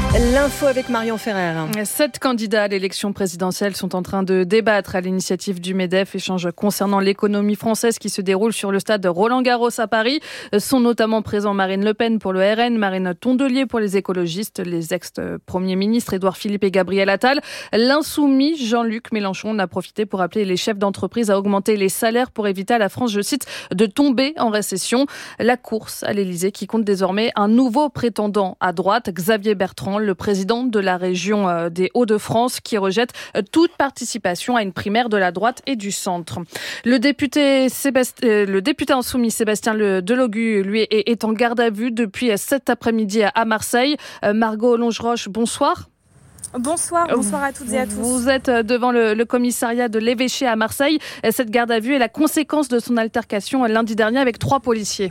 L'info avec Marion Ferrer. 7 candidats à l'élection présidentielle sont en train de débattre à l'initiative du MEDEF. Échange concernant l'économie française qui se déroule sur le stade Roland-Garros à Paris. Sont notamment présents Marine Le Pen pour le RN, Marine Tondelier pour les écologistes, les ex-premiers ministres Édouard Philippe et Gabriel Attal. L'insoumis Jean-Luc Mélenchon en a profité pour appeler les chefs d'entreprise à augmenter les salaires pour éviter à la France, je cite, de tomber en récession. La course à l'Élysée qui compte désormais un nouveau prétendant à droite, Xavier Bertrand, le président de la région des Hauts-de-France, qui rejette toute participation à une primaire de la droite et du centre. Le député insoumis Sébastien Delogu, lui, est en garde à vue depuis cet après-midi à Marseille. Margot Longeroche, bonsoir. Bonsoir à toutes et à tous. Vous êtes devant le commissariat de l'Évêché à Marseille. Cette garde à vue est la conséquence de son altercation lundi dernier avec 3 policiers.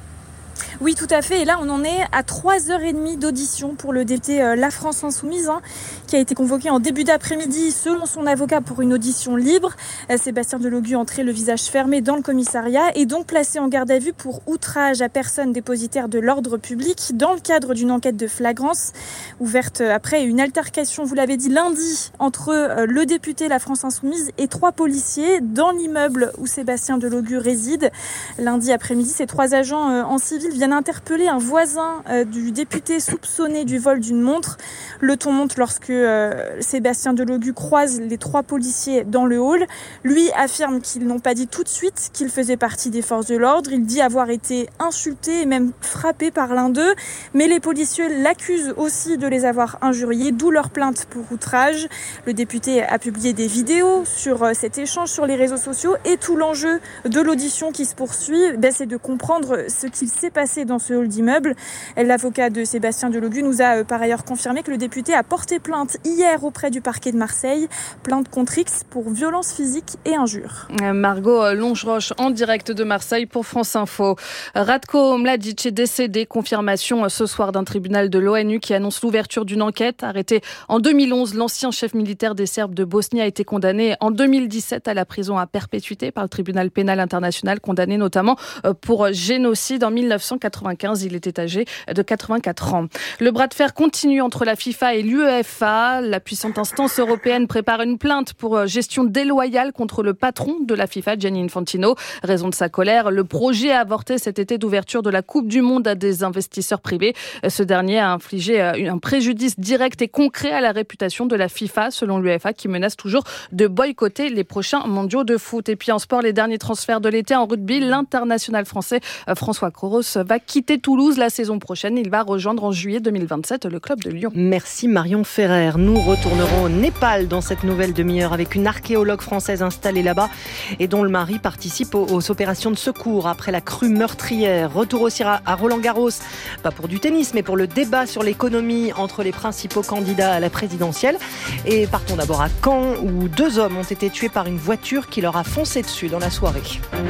Oui, tout à fait. Et là, on en est à 3h30 d'audition pour le député La France Insoumise, qui a été convoqué en début d'après-midi, selon son avocat, pour une audition libre. Sébastien Delogu entrait le visage fermé dans le commissariat et donc placé en garde à vue pour outrage à personne dépositaire de l'ordre public dans le cadre d'une enquête de flagrance ouverte après une altercation, vous l'avez dit, lundi entre le député La France Insoumise et 3 policiers dans l'immeuble où Sébastien Delogu réside. Lundi après-midi, ces 3 agents en civil viennent interpeller un voisin du député soupçonné du vol d'une montre. Le ton monte lorsque Sébastien Delogu croise les 3 policiers dans le hall. Lui affirme qu'ils n'ont pas dit tout de suite qu'il faisait partie des forces de l'ordre. Il dit avoir été insulté et même frappé par l'un d'eux. Mais les policiers l'accusent aussi de les avoir injuriés, d'où leur plainte pour outrage. Le député a publié des vidéos sur cet échange sur les réseaux sociaux et tout l'enjeu de l'audition qui se poursuit, c'est de comprendre ce qu'il s'est passé dans ce hall d'immeuble. L'avocat de Sébastien Delogu nous a par ailleurs confirmé que le député a porté plainte hier auprès du parquet de Marseille, plainte contre X pour violence physique et injure. Margot Longeroche en direct de Marseille pour France Info. Ratko Mladic est décédé, confirmation ce soir d'un tribunal de l'ONU qui annonce l'ouverture d'une enquête. Arrêté en 2011, l'ancien chef militaire des Serbes de Bosnie a été condamné en 2017 à la prison à perpétuité par le tribunal pénal international, condamné notamment pour génocide en 1995. Il était âgé de 84 ans. Le bras de fer continue entre la FIFA et l'UEFA. La puissante instance européenne prépare une plainte pour gestion déloyale contre le patron de la FIFA, Gianni Infantino. Raison de sa colère, le projet a avorté cet été d'ouverture de la Coupe du Monde à des investisseurs privés. Ce dernier a infligé un préjudice direct et concret à la réputation de la FIFA, selon l'UEFA, qui menace toujours de boycotter les prochains mondiaux de foot. Et puis en sport, les derniers transferts de l'été en rugby, l'international français François Croros va quitter Toulouse la saison prochaine. Il va rejoindre en juillet 2027 le club de Lyon. Merci Marion Ferrer. Nous retournerons au Népal dans cette nouvelle demi-heure avec une archéologue française installée là-bas et dont le mari participe aux opérations de secours après la crue meurtrière. Retour aussi à Roland-Garros, pas pour du tennis mais pour le débat sur l'économie entre les principaux candidats à la présidentielle. Et partons d'abord à Caen où 2 hommes ont été tués par une voiture qui leur a foncé dessus dans la soirée.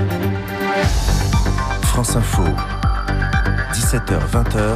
France Info, 17h-20h,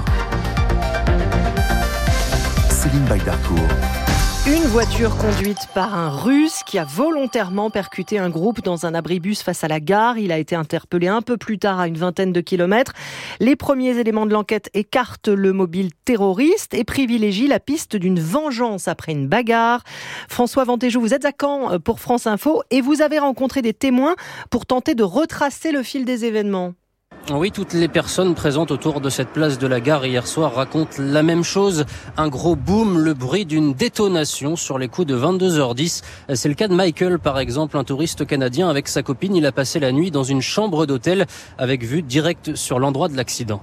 Céline Baydarcourt. Une voiture conduite par un Russe qui a volontairement percuté un groupe dans un abribus face à la gare. Il a été interpellé un peu plus tard à une vingtaine de kilomètres. Les premiers éléments de l'enquête écartent le mobile terroriste et privilégient la piste d'une vengeance après une bagarre. François Vantéjou, vous êtes à Caen pour France Info et vous avez rencontré des témoins pour tenter de retracer le fil des événements. Oui, toutes les personnes présentes autour de cette place de la gare hier soir racontent la même chose. Un gros boom, le bruit d'une détonation sur les coups de 22h10. C'est le cas de Michael, par exemple, un touriste canadien avec sa copine. Il a passé la nuit dans une chambre d'hôtel avec vue directe sur l'endroit de l'accident.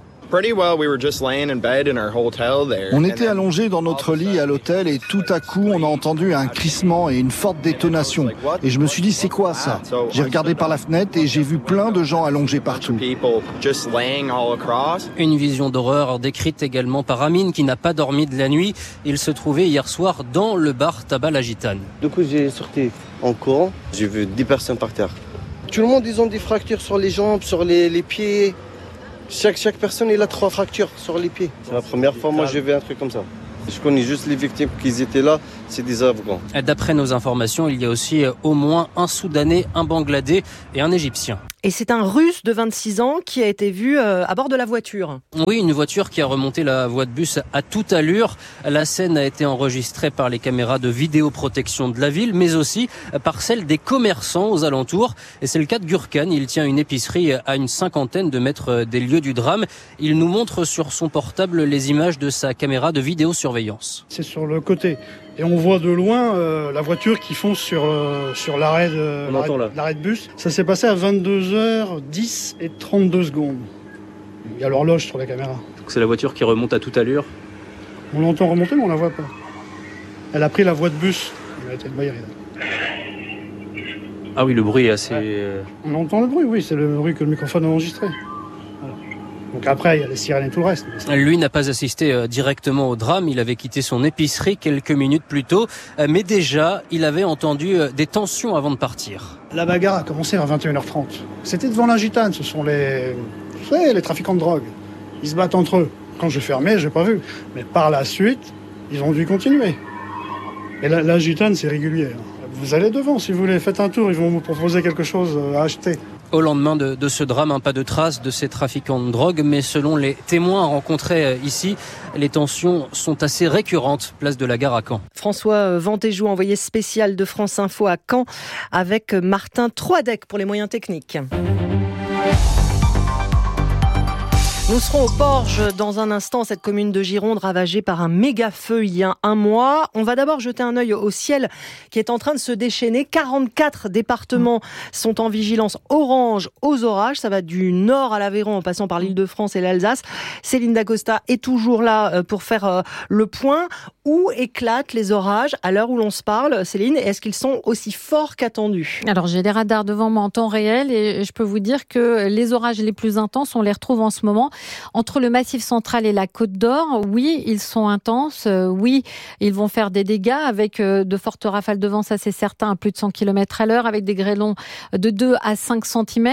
On était allongés dans notre lit à l'hôtel et tout à coup on a entendu un crissement et une forte détonation. Et je me suis dit c'est quoi ça ? J'ai regardé par la fenêtre et j'ai vu plein de gens allongés partout. Une vision d'horreur décrite également par Amine qui n'a pas dormi de la nuit. Il se trouvait hier soir dans le bar Tabac La Gitane. Du coup j'ai sorti en courant, j'ai vu 10 personnes par terre. Tout le monde ils ont des fractures sur les jambes, sur les pieds. Chaque personne, il a 3 fractures sur les pieds. C'est la première fois, moi, j'ai vu un truc comme ça. Je connais juste les victimes qui étaient là, c'est des Afghans. D'après nos informations, il y a aussi au moins un Soudanais, un Bangladais et un Égyptien. Et c'est un Russe de 26 ans qui a été vu à bord de la voiture. Oui, une voiture qui a remonté la voie de bus à toute allure. La scène a été enregistrée par les caméras de vidéoprotection de la ville, mais aussi par celle des commerçants aux alentours. Et c'est le cas de Gurkan. Il tient une épicerie à une 50aine de mètres des lieux du drame. Il nous montre sur son portable les images de sa caméra de vidéosurveillance. C'est sur le côté. Et on voit de loin la voiture qui fonce sur l'arrêt de bus. Ça s'est passé à 22h10 et 32 secondes. Il y a l'horloge sur la caméra. Donc c'est la voiture qui remonte à toute allure. On l'entend remonter, mais on la voit pas. Elle a pris la voie de bus. Elle a été envahie. Ah oui, le bruit est assez... On entend le bruit, oui. C'est le bruit que le microphone a enregistré. Voilà. Donc après, il y a les sirènes et tout le reste. Lui n'a pas assisté directement au drame. Il avait quitté son épicerie quelques minutes plus tôt. Mais déjà, il avait entendu des tensions avant de partir. La bagarre a commencé à 21h30. C'était devant la Gitane. Ce sont les trafiquants de drogue. Ils se battent entre eux. Quand j'ai fermé, j'ai pas vu. Mais par la suite, ils ont dû continuer. Et la Gitane, c'est régulier. Vous allez devant, si vous voulez. Faites un tour, ils vont vous proposer quelque chose à acheter. Au lendemain de ce drame, pas de traces de ces trafiquants de drogue, mais selon les témoins rencontrés ici, les tensions sont assez récurrentes, place de la Gare à Caen. François Ventéjou, envoyé spécial de France Info à Caen, avec Martin Troadec pour les moyens techniques. Nous serons au Porge dans un instant, cette commune de Gironde ravagée par un méga feu il y a un mois. On va d'abord jeter un œil au ciel qui est en train de se déchaîner. 44 départements sont en vigilance orange aux orages. Ça va du nord à l'Aveyron en passant par l'Île-de-France et l'Alsace. Céline Dacosta est toujours là pour faire le point. Où éclatent les orages à l'heure où l'on se parle, Céline? Est-ce qu'ils sont aussi forts qu'attendus? Alors j'ai les radars devant moi en temps réel et je peux vous dire que les orages les plus intenses, on les retrouve en ce moment entre le Massif central et la Côte d'Or. Oui, ils sont intenses. Oui, ils vont faire des dégâts avec de fortes rafales de vent, ça c'est certain, à plus de 100 km à l'heure, avec des grêlons de 2 à 5 cm.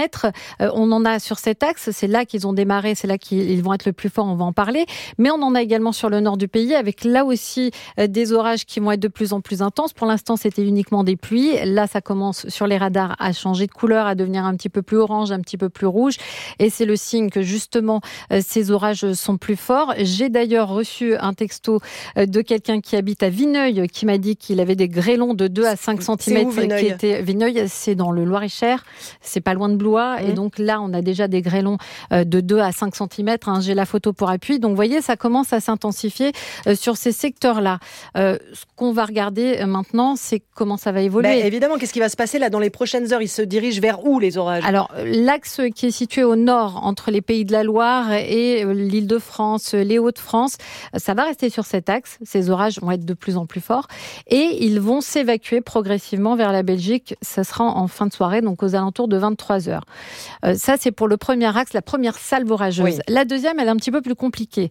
On en a sur cet axe, c'est là qu'ils ont démarré, c'est là qu'ils vont être le plus forts, on va en parler. Mais on en a également sur le nord du pays, avec là aussi des orages qui vont être de plus en plus intenses. Pour l'instant, c'était uniquement des pluies. Là, ça commence sur les radars à changer de couleur, à devenir un petit peu plus orange, un petit peu plus rouge. Et c'est le signe que justement, ces orages sont plus forts. J'ai d'ailleurs reçu un texto de quelqu'un qui habite à Vineuil, qui m'a dit qu'il avait des grêlons de 2 à 5 cm. C'est où, Vineuil ? Vineuil, c'est dans le Loir-et-Cher. C'est pas loin de Blois. Et donc là, on a déjà des grêlons de 2 à 5 cm. J'ai la photo pour appui. Donc, vous voyez, ça commence à s'intensifier sur ces secteurs-là. Ce qu'on va regarder maintenant, c'est comment ça va évoluer. Évidemment, qu'est-ce qui va se passer là dans les prochaines heures? Ils se dirigent vers où, les orages? Alors, l'axe qui est situé au nord, entre les Pays de la Loire et l'Île-de-France, les Hauts-de-France, ça va rester sur cet axe. Ces orages vont être de plus en plus forts et ils vont s'évacuer progressivement vers la Belgique. Ça sera en fin de soirée, donc aux alentours de 23h. Ça, c'est pour le premier axe, la première salve orageuse. Oui. La deuxième, elle est un petit peu plus compliquée.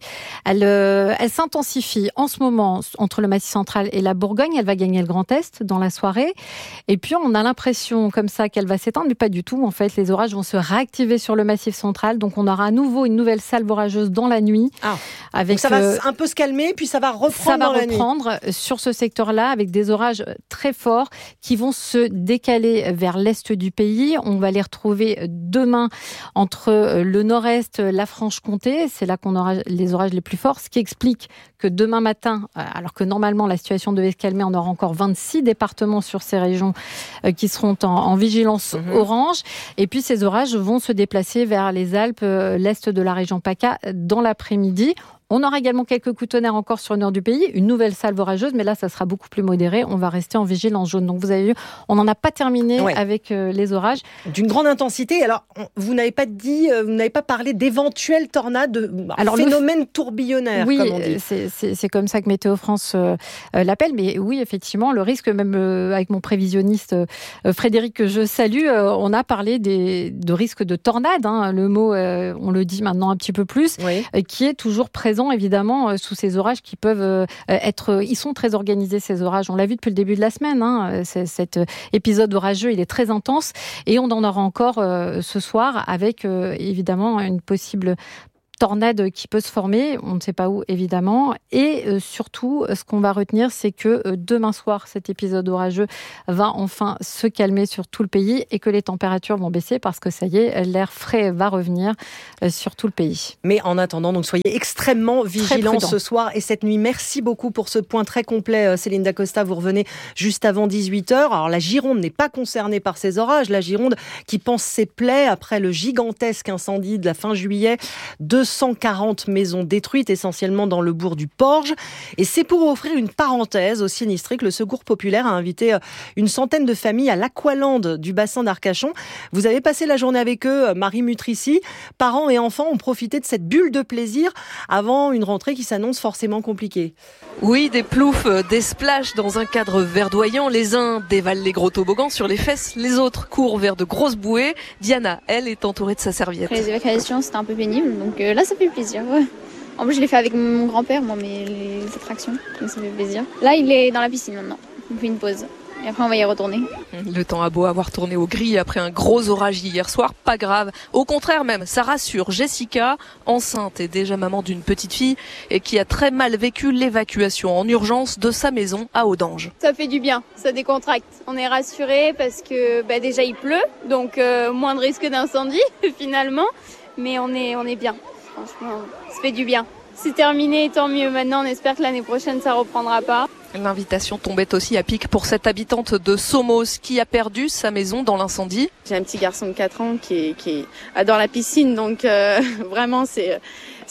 Elle s'intensifie en ce moment entre le Massif central et la Bourgogne. Elle va gagner le Grand Est dans la soirée. Et puis, on a l'impression comme ça qu'elle va s'éteindre, mais pas du tout. En fait, les orages vont se réactiver sur le Massif central. Donc, on aura à nouveau une nouvelle salve orageuse dans la nuit. Donc, ça va un peu se calmer, puis ça va reprendre sur ce secteur-là avec des orages très forts qui vont se décaler vers l'est du pays. On va les retrouver demain entre le nord-est, la Franche-Comté. C'est là qu'on aura les orages les plus forts, ce qui explique que demain matin, alors que normalement la situation devait se calmer, on aura encore 26 départements sur ces régions qui seront en vigilance orange. Et puis ces orages vont se déplacer vers les Alpes, l'est de la région PACA dans l'après-midi. On aura également quelques coups de tonnerre encore sur le nord du pays, une nouvelle salve orageuse, mais là, ça sera beaucoup plus modéré. On va rester en vigilance jaune. Donc, vous avez vu, on n'en a pas terminé avec les orages. D'une grande intensité. Alors, vous n'avez pas parlé d'éventuelles tornades, phénomène tourbillonnaire, oui, comme on dit. C'est comme ça que Météo France l'appelle. Mais oui, effectivement, le risque, même avec mon prévisionniste Frédéric, que je salue, on a parlé de risque de tornade. Le mot, on le dit maintenant un petit peu plus, qui est toujours présent évidemment sous ces orages qui peuvent ils sont très organisés, ces orages. On l'a vu depuis le début de la semaine. Cet épisode orageux, il est très intense et on en aura encore ce soir avec évidemment une possible tornade qui peut se former, on ne sait pas où évidemment, et surtout ce qu'on va retenir, c'est que demain soir cet épisode orageux va enfin se calmer sur tout le pays et que les températures vont baisser parce que ça y est, l'air frais va revenir sur tout le pays. Mais en attendant, donc soyez extrêmement vigilants ce soir et cette nuit. Merci beaucoup pour ce point très complet, Céline Dacosta. Vous revenez juste avant 18h. Alors la Gironde n'est pas concernée par ces orages, la Gironde qui pense ses plaies après le gigantesque incendie de la fin juillet. 240 maisons détruites, essentiellement dans le bourg du Porge. Et c'est pour offrir une parenthèse aux sinistrés que le Secours populaire a invité une centaine de familles à l'Aqualand du bassin d'Arcachon. Vous avez passé la journée avec eux, Marie Mutrici. Parents et enfants ont profité de cette bulle de plaisir avant une rentrée qui s'annonce forcément compliquée. Oui, des ploufs, des splashs dans un cadre verdoyant. Les uns dévalent les gros toboggans sur les fesses, les autres courent vers de grosses bouées. Diana, elle, est entourée de sa serviette. Les évacuations, c'était un peu pénible, donc là, ça fait plaisir. Ouais. En plus, je l'ai fait avec mon grand-père, moi, mais les attractions, donc ça fait plaisir. Là, il est dans la piscine maintenant. On fait une pause. Et après, on va y retourner. Le temps a beau avoir tourné au gris après un gros orage hier soir, pas grave. Au contraire même, ça rassure Jessica, enceinte et déjà maman d'une petite fille, et qui a très mal vécu l'évacuation en urgence de sa maison à Audange. Ça fait du bien, ça décontracte. On est rassurés parce que déjà il pleut, donc moins de risque d'incendie finalement. Mais on est bien, franchement, ça fait du bien. C'est terminé, tant mieux. Maintenant, on espère que l'année prochaine, ça reprendra pas. L'invitation tombait aussi à pic pour cette habitante de Somos qui a perdu sa maison dans l'incendie. J'ai un petit garçon de 4 ans qui adore la piscine, donc vraiment c'est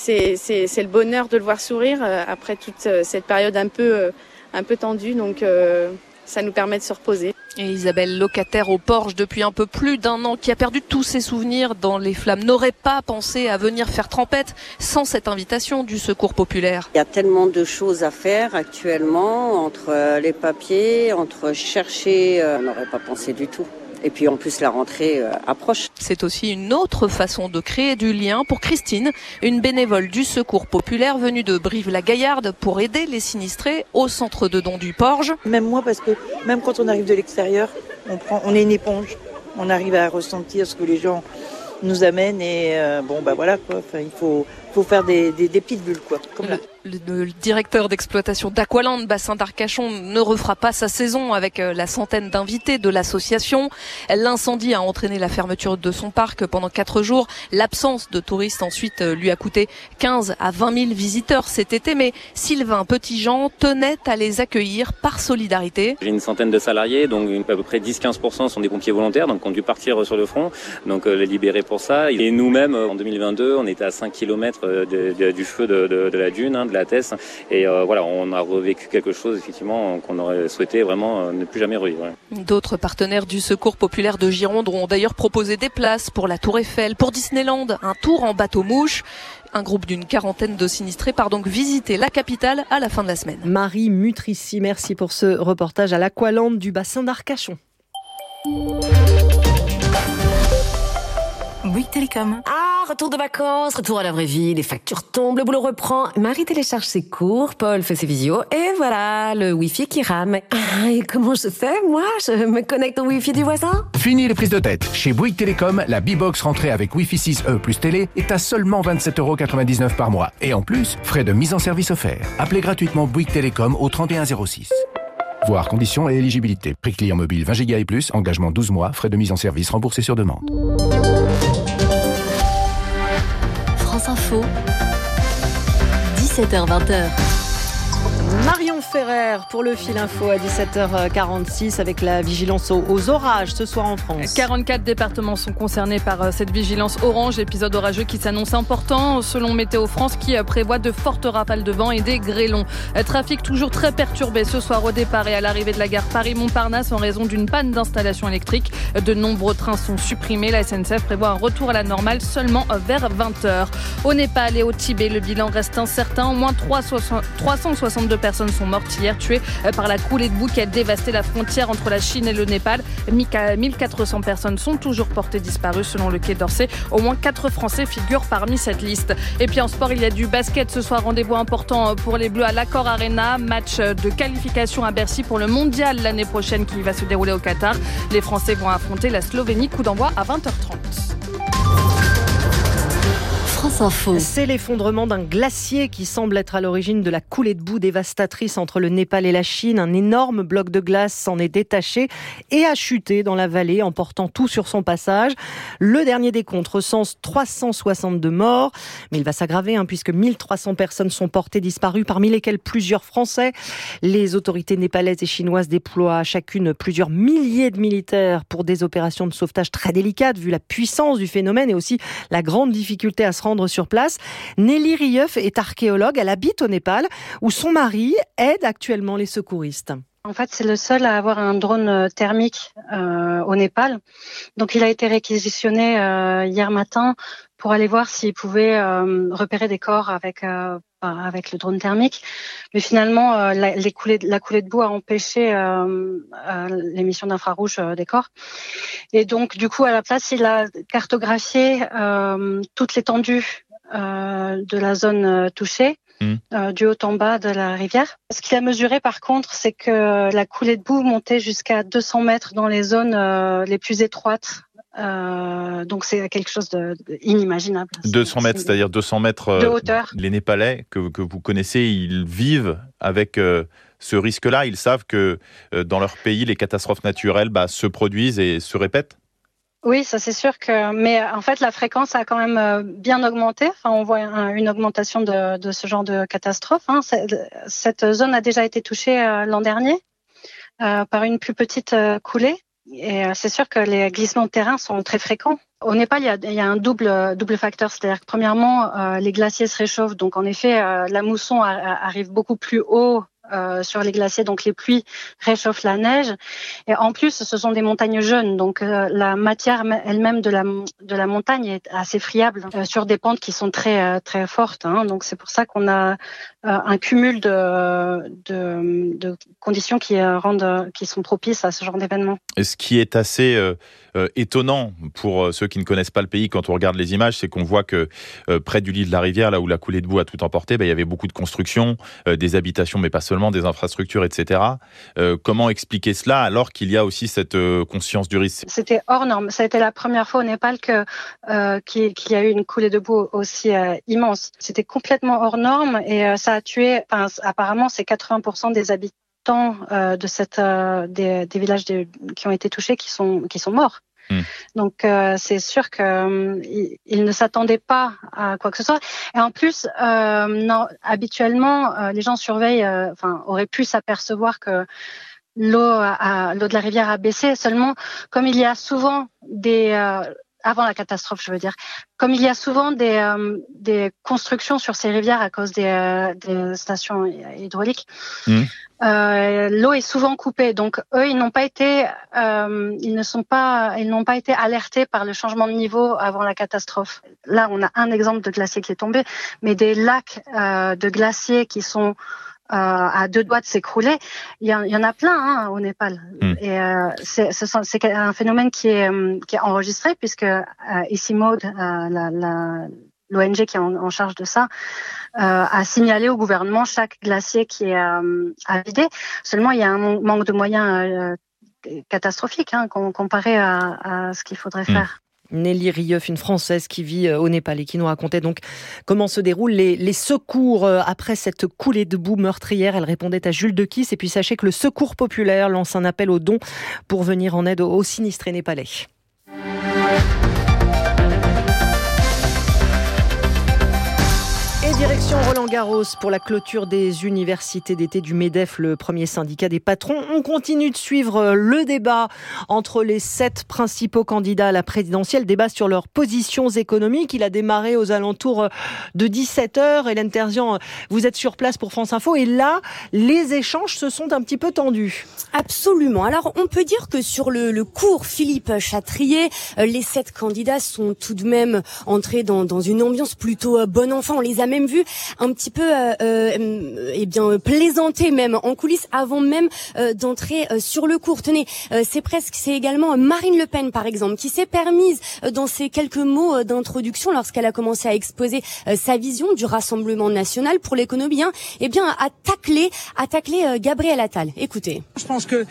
le bonheur de le voir sourire après toute cette période un peu tendue, donc ça nous permet de se reposer. Et Isabelle, locataire au Porge depuis un peu plus d'1 an, qui a perdu tous ses souvenirs dans les flammes, n'aurait pas pensé à venir faire trempette sans cette invitation du Secours populaire. Il y a tellement de choses à faire actuellement, entre les papiers, entre chercher, on n'aurait pas pensé du tout. Et puis en plus la rentrée approche. C'est aussi une autre façon de créer du lien pour Christine, une bénévole du Secours populaire venue de Brive-la-Gaillarde pour aider les sinistrés au centre de dons du Porge. Même moi, parce que même quand on arrive de l'extérieur, on est une éponge. On arrive à ressentir ce que les gens nous amènent et voilà quoi. Enfin, il faut faire des petites bulles quoi. Comme là. Le directeur d'exploitation d'Aqualand, bassin d'Arcachon, ne refera pas sa saison avec la centaine d'invités de l'association. L'incendie a entraîné la fermeture de son parc pendant 4 jours. L'absence de touristes ensuite lui a coûté 15 à 20 000 visiteurs cet été. Mais Sylvain Petitjean tenait à les accueillir par solidarité. J'ai une centaine de salariés, donc à peu près 10-15% sont des pompiers volontaires, donc qui ont dû partir sur le front, donc les libérer pour ça. Et nous-mêmes, en 2022, on était à 5 km du feu de la dune, de la Tesse. Et on a revécu quelque chose effectivement qu'on aurait souhaité vraiment ne plus jamais revivre. Ouais. D'autres partenaires du Secours populaire de Gironde ont d'ailleurs proposé des places pour la Tour Eiffel, pour Disneyland, un tour en bateau-mouche. Un groupe d'une 40aine de sinistrés part donc visiter la capitale à la fin de la semaine. Marie Mutrici, merci pour ce reportage à l'Aqualand du bassin d'Arcachon. Bouygues Télécom. Ah, retour de vacances, retour à la vraie vie, les factures tombent, le boulot reprend. Marie télécharge ses cours, Paul fait ses visios, et voilà, le Wi-Fi qui rame. Ah, et comment je fais, moi? Je me connecte au Wi-Fi du voisin? Fini les prises de tête. Chez Bouygues Télécom, la B-Box rentrée avec Wi-Fi 6E plus télé est à seulement 27,99 € par mois. Et en plus, frais de mise en service offerts. Appelez gratuitement Bouygues Télécom au 3106. Voir conditions et éligibilité. Prix client mobile 20 Go et plus, engagement 12 mois, frais de mise en service remboursés sur demande. France Info, 17h-20h. Marion Ferrer pour le fil info à 17h46 avec la vigilance aux orages ce soir en France. 44 départements sont concernés par cette vigilance orange, épisode orageux qui s'annonce important selon Météo France qui prévoit de fortes rafales de vent et des grêlons. Trafic toujours très perturbé ce soir au départ et à l'arrivée de la gare Paris-Montparnasse en raison d'une panne d'installation électrique. De nombreux trains sont supprimés. La SNCF prévoit un retour à la normale seulement vers 20h. Au Népal et au Tibet, le bilan reste incertain. Au moins 362 personnes sont mortes hier, tuées par la coulée de boue qui a dévasté la frontière entre la Chine et le Népal. 1400 personnes sont toujours portées disparues selon le Quai d'Orsay. Au moins 4 Français figurent parmi cette liste. Et puis en sport, il y a du basket ce soir. Rendez-vous important pour les Bleus à l'Accor Arena. Match de qualification à Bercy pour le Mondial l'année prochaine qui va se dérouler au Qatar. Les Français vont affronter la Slovénie. Coup d'envoi à 20h30. France Info. C'est l'effondrement d'un glacier qui semble être à l'origine de la coulée de boue dévastatrice entre le Népal et la Chine. Un énorme bloc de glace s'en est détaché et a chuté dans la vallée, emportant tout sur son passage. Le dernier décompte recense 362 morts, mais il va s'aggraver puisque 1300 personnes sont portées disparues, parmi lesquelles plusieurs Français. Les autorités népalaises et chinoises déploient chacune plusieurs milliers de militaires pour des opérations de sauvetage très délicates, vu la puissance du phénomène et aussi la grande difficulté à se rendre sur place. Nelly Rieuf est archéologue, elle habite au Népal, où son mari aide actuellement les secouristes. En fait, c'est le seul à avoir un drone thermique au Népal. Donc, il a été réquisitionné hier matin pour aller voir s'il pouvait repérer des corps avec le drone thermique. Mais finalement, la coulée de boue a empêché l'émission d'infrarouge des corps. Et donc, du coup, à la place, il a cartographié toute l'étendue de la zone touchée. Du haut en bas de la rivière. Ce qu'il a mesuré par contre, c'est que la coulée de boue montait jusqu'à 200 mètres dans les zones les plus étroites. Donc c'est quelque chose d'inimaginable. 200 mètres, c'est-à-dire 200 mètres de hauteur. Les Népalais que vous connaissez, ils vivent avec ce risque-là. Ils savent que dans leur pays, les catastrophes naturelles se produisent et se répètent. Oui, ça c'est sûr mais en fait la fréquence a quand même bien augmenté. Enfin, on voit une augmentation de ce genre de catastrophe. Cette zone a déjà été touchée l'an dernier par une plus petite coulée. Et c'est sûr que les glissements de terrain sont très fréquents. Au Népal, il y a un double facteur, c'est-à-dire que premièrement, les glaciers se réchauffent, donc en effet, la mousson arrive beaucoup plus haut sur les glaciers, donc les pluies réchauffent la neige. Et en plus, ce sont des montagnes jeunes, donc la matière elle-même de la montagne est assez friable sur des pentes qui sont très très fortes. Donc c'est pour ça qu'on a un cumul de conditions qui sont propices à ce genre d'événement. Et ce qui est assez étonnant pour ceux qui ne connaissent pas le pays quand on regarde les images, c'est qu'on voit que près du lit de la rivière, là où la coulée de boue a tout emporté, il y avait beaucoup de constructions, des habitations, mais pas seulement, des infrastructures, etc. Comment expliquer cela alors qu'il y a aussi cette conscience du risque ? C'était hors norme. Ça a été la première fois au Népal qu'il y a eu une coulée de boue aussi immense. C'était complètement hors norme et ça a tué, apparemment, c'est 80% des habitants des villages qui ont été touchés qui sont morts. Donc c'est sûr qu'ils ne s'attendaient pas à quoi que ce soit. Et en plus, habituellement, les gens auraient pu s'apercevoir que l'eau de la rivière a baissé. Seulement, comme il y a souvent avant la catastrophe, je veux dire, comme il y a souvent des constructions sur ces rivières à cause des stations hydrauliques, l'eau est souvent coupée. Donc eux, ils n'ont pas été alertés par le changement de niveau avant la catastrophe. Là, on a un exemple de glacier qui est tombé, mais des lacs de glaciers qui sont à deux doigts de s'écrouler, il y en a plein au Népal. Et c'est un phénomène qui est enregistré puisque ICIMOD, l'ONG qui est en charge de ça, a signalé au gouvernement chaque glacier qui est à vider. Seulement, il y a un manque de moyens catastrophique comparé à ce qu'il faudrait faire. Nelly Rieuf, une Française qui vit au Népal et qui nous racontait donc comment se déroulent les secours après cette coulée de boue meurtrière. Elle répondait à Jules Dequisse. Et puis sachez que le Secours populaire lance un appel aux dons pour venir en aide aux sinistrés népalais. Direction Roland-Garros pour la clôture des universités d'été du MEDEF, le premier syndicat des patrons. On continue de suivre le débat entre les 7 principaux candidats à la présidentielle, débat sur leurs positions économiques. Il a démarré aux alentours de 17h. Hélène Terzian, vous êtes sur place pour France Info et là, les échanges se sont un petit peu tendus. Absolument. Alors, on peut dire que sur le cours Philippe Chatrier, les 7 candidats sont tout de même entrés dans une ambiance plutôt bon enfant. On les a même vus un petit peu plaisanté même en coulisses avant même d'entrer sur le cours. Tenez, c'est également Marine Le Pen par exemple qui s'est permise dans ces quelques mots d'introduction lorsqu'elle a commencé à exposer sa vision du Rassemblement national pour l'économie, à tacler Gabriel Attal. Écoutez. Je pense que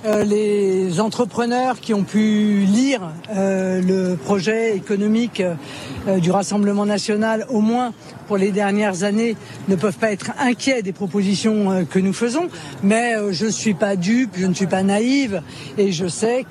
les entrepreneurs qui ont pu lire le projet économique du Rassemblement national, au moins pour les dernières années, ne peuvent pas être inquiets des propositions que nous faisons. Mais je ne suis pas dupe, je ne suis pas naïve, et je sais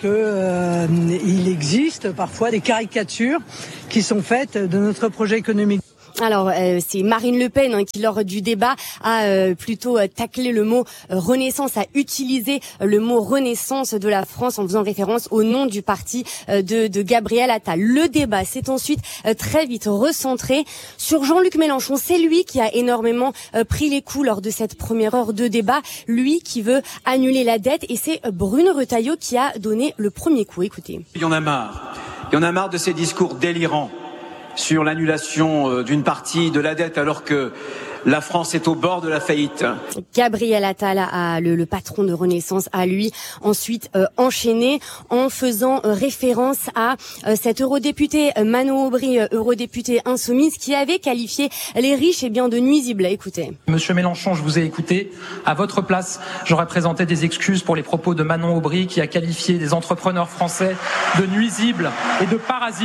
qu'il existe parfois des caricatures qui sont faites de notre projet économique. Alors, c'est Marine Le Pen qui, lors du débat, a plutôt taclé le mot Renaissance, a utilisé le mot Renaissance de la France en faisant référence au nom du parti de Gabriel Attal. Le débat s'est ensuite très vite recentré sur Jean-Luc Mélenchon. C'est lui qui a énormément pris les coups lors de cette première heure de débat. Lui qui veut annuler la dette, et c'est Bruno Retailleau qui a donné le premier coup. Écoutez. Il y en a marre. Il y en a marre de ces discours délirants sur l'annulation d'une partie de la dette alors que la France est au bord de la faillite. Gabriel Attal, le patron de Renaissance, a lui ensuite enchaîné en faisant référence à cette eurodéputée Manon Aubry, eurodéputée insoumise, qui avait qualifié les riches de nuisibles. Écoutez. Monsieur Mélenchon, je vous ai écouté. À votre place, j'aurais présenté des excuses pour les propos de Manon Aubry qui a qualifié des entrepreneurs français de nuisibles et de parasites.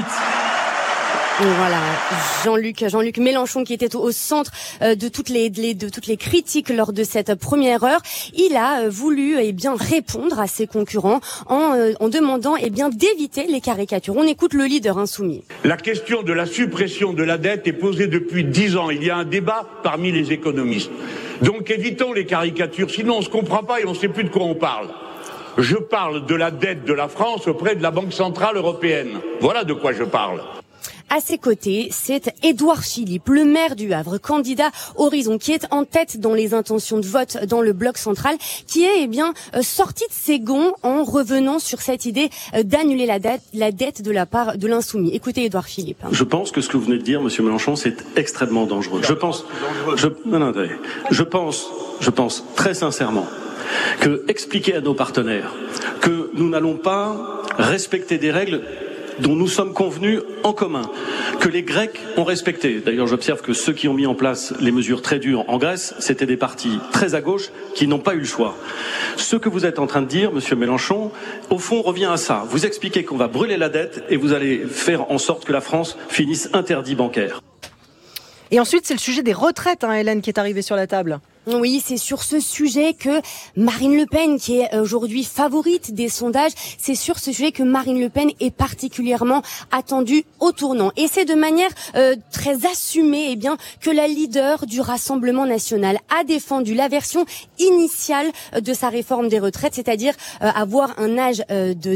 Et voilà, Jean-Luc Mélenchon qui était au centre de toutes les critiques lors de cette première heure. Il a voulu répondre à ses concurrents en demandant d'éviter les caricatures. On écoute le leader insoumis. La question de la suppression de la dette est posée depuis 10 ans. Il y a un débat parmi les économistes. Donc évitons les caricatures, sinon on se comprend pas et on sait plus de quoi on parle. Je parle de la dette de la France auprès de la Banque centrale européenne. Voilà de quoi je parle. À ses côtés, c'est Édouard Philippe, le maire du Havre, candidat Horizon, qui est en tête dans les intentions de vote dans le bloc central, qui est sorti de ses gonds en revenant sur cette idée d'annuler la dette de la part de l'insoumis. Écoutez Édouard Philippe. Je pense que ce que vous venez de dire, Monsieur Mélenchon, c'est extrêmement dangereux. Je pense très sincèrement que expliquer à nos partenaires que nous n'allons pas respecter des règles dont nous sommes convenus en commun, que les Grecs ont respecté. D'ailleurs, j'observe que ceux qui ont mis en place les mesures très dures en Grèce, c'était des partis très à gauche qui n'ont pas eu le choix. Ce que vous êtes en train de dire, Monsieur Mélenchon, au fond revient à ça. Vous expliquez qu'on va brûler la dette et vous allez faire en sorte que la France finisse interdit bancaire. Et ensuite, c'est le sujet des retraites, Hélène, qui est arrivée sur la table. Oui, c'est sur ce sujet que Marine Le Pen, qui est aujourd'hui favorite des sondages, c'est sur ce sujet que Marine Le Pen est particulièrement attendue au tournant. Et c'est de manière très assumée que la leader du Rassemblement national a défendu la version initiale de sa réforme des retraites, c'est-à-dire avoir un âge de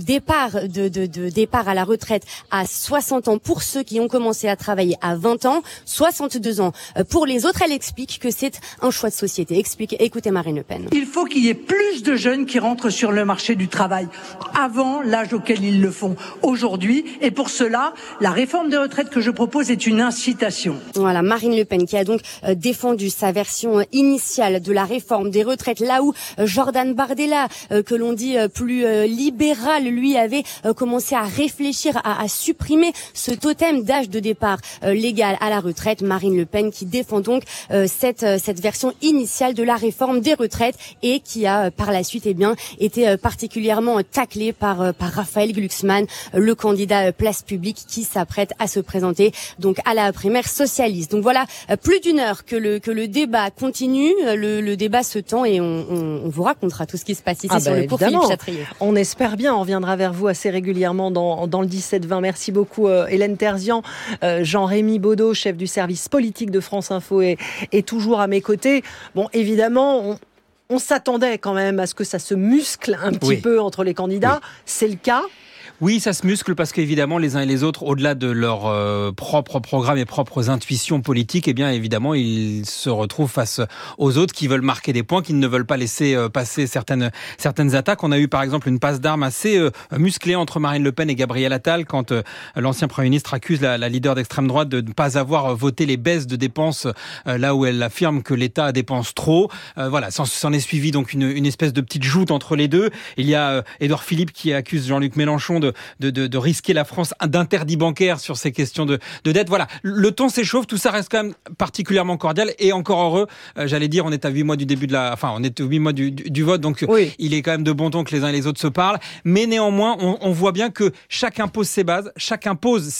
départ à la retraite à 60 ans pour ceux qui ont commencé à travailler à 20 ans, 62 ans pour les autres. Elle explique que c'est un choix de société. Écoutez Marine Le Pen. Il faut qu'il y ait plus de jeunes qui rentrent sur le marché du travail avant l'âge auquel ils le font aujourd'hui. Et pour cela, la réforme des retraites que je propose est une incitation. Voilà, Marine Le Pen qui a donc défendu sa version initiale de la réforme des retraites, là où Jordan Bardella, que l'on dit plus libéral, lui avait commencé à réfléchir à supprimer ce totem d'âge de départ légal à la retraite. Marine Le Pen qui défend donc cette version initiale de la réforme des retraites et qui a par la suite été particulièrement taclé par Raphaël Glucksmann, le candidat Place Publique qui s'apprête à se présenter donc à la primaire socialiste. Donc voilà, plus d'une heure que le débat continue, le débat se tend et on vous racontera tout ce qui se passe ici sur le cours Philippe Chatrier. On espère bien, on reviendra vers vous assez régulièrement dans le 17-20. Merci beaucoup Hélène Terzian. Jean-Rémy Baudot, chef du service politique de France Info est toujours à mes côtés. Bon, évidemment, on s'attendait quand même à ce que ça se muscle un petit peu entre les candidats. Oui. C'est le cas. Oui, ça se muscle parce qu'évidemment, les uns et les autres, au-delà de leur propre programme et propres intuitions politiques, eh bien, évidemment, ils se retrouvent face aux autres qui veulent marquer des points, qui ne veulent pas laisser passer certaines attaques. On a eu, par exemple, une passe d'armes assez musclée entre Marine Le Pen et Gabriel Attal quand l'ancien Premier ministre accuse la leader d'extrême droite de ne pas avoir voté les baisses de dépenses là où elle affirme que l'État dépense trop. Voilà, s'en est suivi donc une espèce de petite joute entre les deux. Il y a Édouard Philippe qui accuse Jean-Luc Mélenchon de risquer la France d'interdit bancaire sur ces questions de dette. Voilà, le ton s'échauffe, tout ça reste quand même particulièrement cordial et encore heureux. J'allais dire, on est à 8 mois du début on est à 8 mois du vote, donc oui. Il est quand même de bon ton que les uns et les autres se parlent. Mais néanmoins, on voit bien que chacun pose ses bases, chacun pose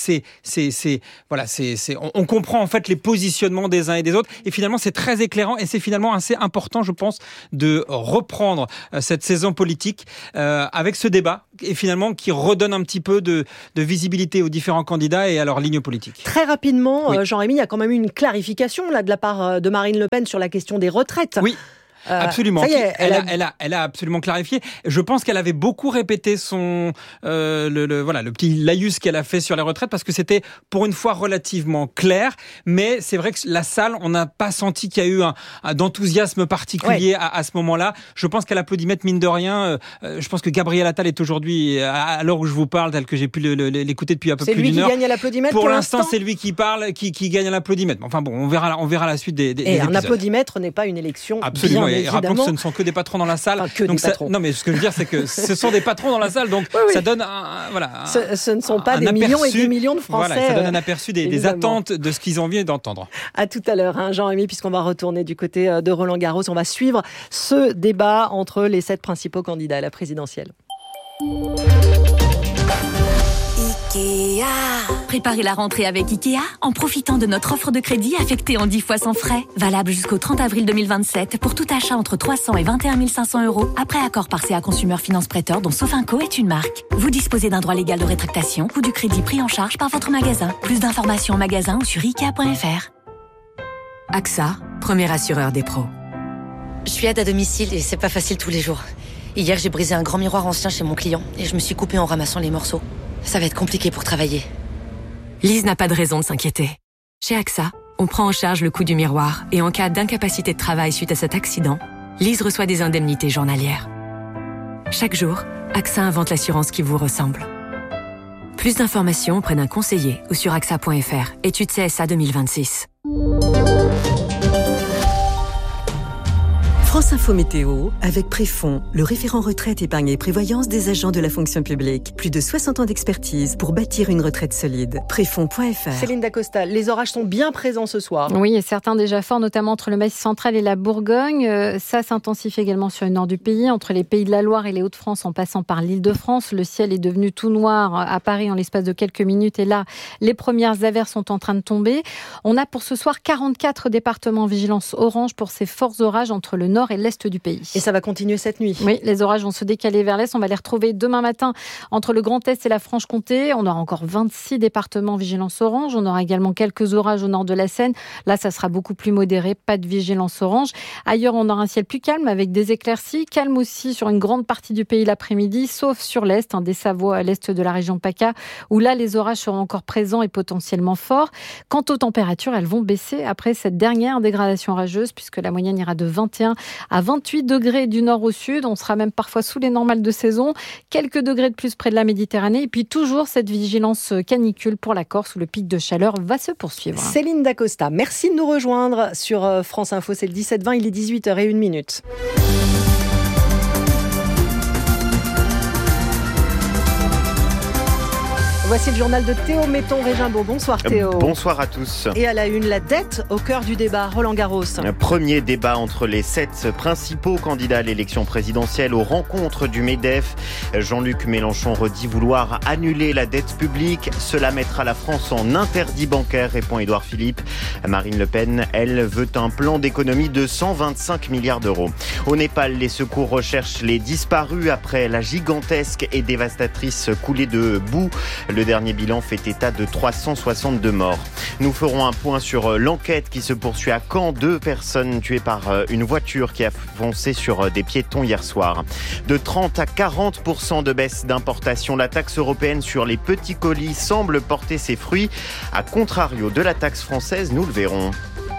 on comprend en fait les positionnements des uns et des autres. Et finalement, c'est très éclairant et c'est finalement assez important, je pense, de reprendre cette saison politique avec ce débat et finalement qui redonne un petit peu de visibilité aux différents candidats et à leur ligne politique. Très rapidement, oui. Jean-Rémy, il y a quand même eu une clarification là de la part de Marine Le Pen sur la question des retraites. Oui. Absolument. Ça y est, elle a absolument clarifié. Je pense qu'elle avait beaucoup répété son le petit laïus qu'elle a fait sur les retraites parce que c'était pour une fois relativement clair. Mais c'est vrai que la salle, on n'a pas senti qu'il y a eu d'enthousiasme particulier à ce moment-là. Je pense qu'à l'applaudimètre, mine de rien, je pense que Gabriel Attal est aujourd'hui, à l'heure où je vous parle, tel que j'ai pu l'écouter depuis un peu plus d'une heure. C'est lui qui gagne à l'applaudimètre pour l'instant, c'est lui qui parle, qui gagne à l'applaudimètre. Enfin bon, on verra la suite des épisodes. Un applaudimètre n'est pas une élection. Absolument. Et rappelons que ce ne sont que des patrons dans la salle. Non, mais ce que je veux dire, c'est que ce sont des patrons dans la salle, donc oui. Ça donne ce ne sont pas des millions et des millions de Français. Voilà, ça donne un aperçu des attentes de ce qu'ils ont envie d'entendre. À tout à l'heure, Jean-Rémy, puisqu'on va retourner du côté de Roland-Garros. On va suivre ce débat entre les 7 principaux candidats à la présidentielle. Ikea. Préparez la rentrée avec Ikea en profitant de notre offre de crédit affectée en 10 fois sans frais. Valable jusqu'au 30 avril 2027 pour tout achat entre 300 et 21 500 €, après accord par CA Consumer Finance Prêteur dont Sofinco est une marque. Vous disposez d'un droit légal de rétractation ou du crédit pris en charge par votre magasin. Plus d'informations en magasin ou sur Ikea.fr. AXA, premier assureur des pros. Je suis aide à domicile et c'est pas facile tous les jours. Hier, j'ai brisé un grand miroir ancien chez mon client et je me suis coupée en ramassant les morceaux. Ça va être compliqué pour travailler. Lise n'a pas de raison de s'inquiéter. Chez AXA, on prend en charge le coût du miroir et en cas d'incapacité de travail suite à cet accident, Lise reçoit des indemnités journalières. Chaque jour, AXA invente l'assurance qui vous ressemble. Plus d'informations auprès d'un conseiller ou sur AXA.fr. Étude CSA 2026. France Info Météo, avec Préfond, le référent retraite, épargne et prévoyance des agents de la fonction publique. Plus de 60 ans d'expertise pour bâtir une retraite solide. Préfond.fr. Céline Dacosta, les orages sont bien présents ce soir. Oui, et certains déjà forts, notamment entre le Massif central et la Bourgogne. Ça s'intensifie également sur le nord du pays, entre les Pays de la Loire et les Hauts-de-France, en passant par l'Île-de-France. Le ciel est devenu tout noir à Paris en l'espace de quelques minutes. Et là, les premières averses sont en train de tomber. On a pour ce soir 44 départements en vigilance orange pour ces forts orages entre le nord et l'est du pays. Et ça va continuer cette nuit. Oui, les orages vont se décaler vers l'est. On va les retrouver demain matin entre le Grand Est et la Franche-Comté. On aura encore 26 départements en vigilance orange. On aura également quelques orages au nord de la Seine. Là, ça sera beaucoup plus modéré. Pas de vigilance orange. Ailleurs, on aura un ciel plus calme avec des éclaircies. Calme aussi sur une grande partie du pays l'après-midi, sauf sur l'est, des Savoies à l'est de la région PACA, où là, les orages seront encore présents et potentiellement forts. Quant aux températures, elles vont baisser après cette dernière dégradation orageuse, puisque la moyenne ira de 21 à 28 degrés du nord au sud. On sera même parfois sous les normales de saison. Quelques degrés de plus près de la Méditerranée. Et puis toujours cette vigilance canicule pour la Corse où le pic de chaleur va se poursuivre. Céline Dacosta, merci de nous rejoindre sur France Info. C'est le 17-20, il est 18h01. Voici le journal de Théo Metton-Régimbaud. Bonsoir Théo. Bonsoir à tous. Et à la une, la dette au cœur du débat. Roland Garros. Premier débat entre les 7 principaux candidats à l'élection présidentielle aux rencontres du MEDEF. Jean-Luc Mélenchon redit vouloir annuler la dette publique. Cela mettra la France en interdit bancaire, répond Édouard Philippe. Marine Le Pen, elle, veut un plan d'économie de 125 milliards d'euros. Au Népal, les secours recherchent les disparus après la gigantesque et dévastatrice coulée de boue. Le Le dernier bilan fait état de 362 morts. Nous ferons un point sur l'enquête qui se poursuit à Caen. 2 personnes tuées par une voiture qui a foncé sur des piétons hier soir. De 30 à 40% de baisse d'importation. La taxe européenne sur les petits colis semble porter ses fruits. À contrario de la taxe française, nous le verrons.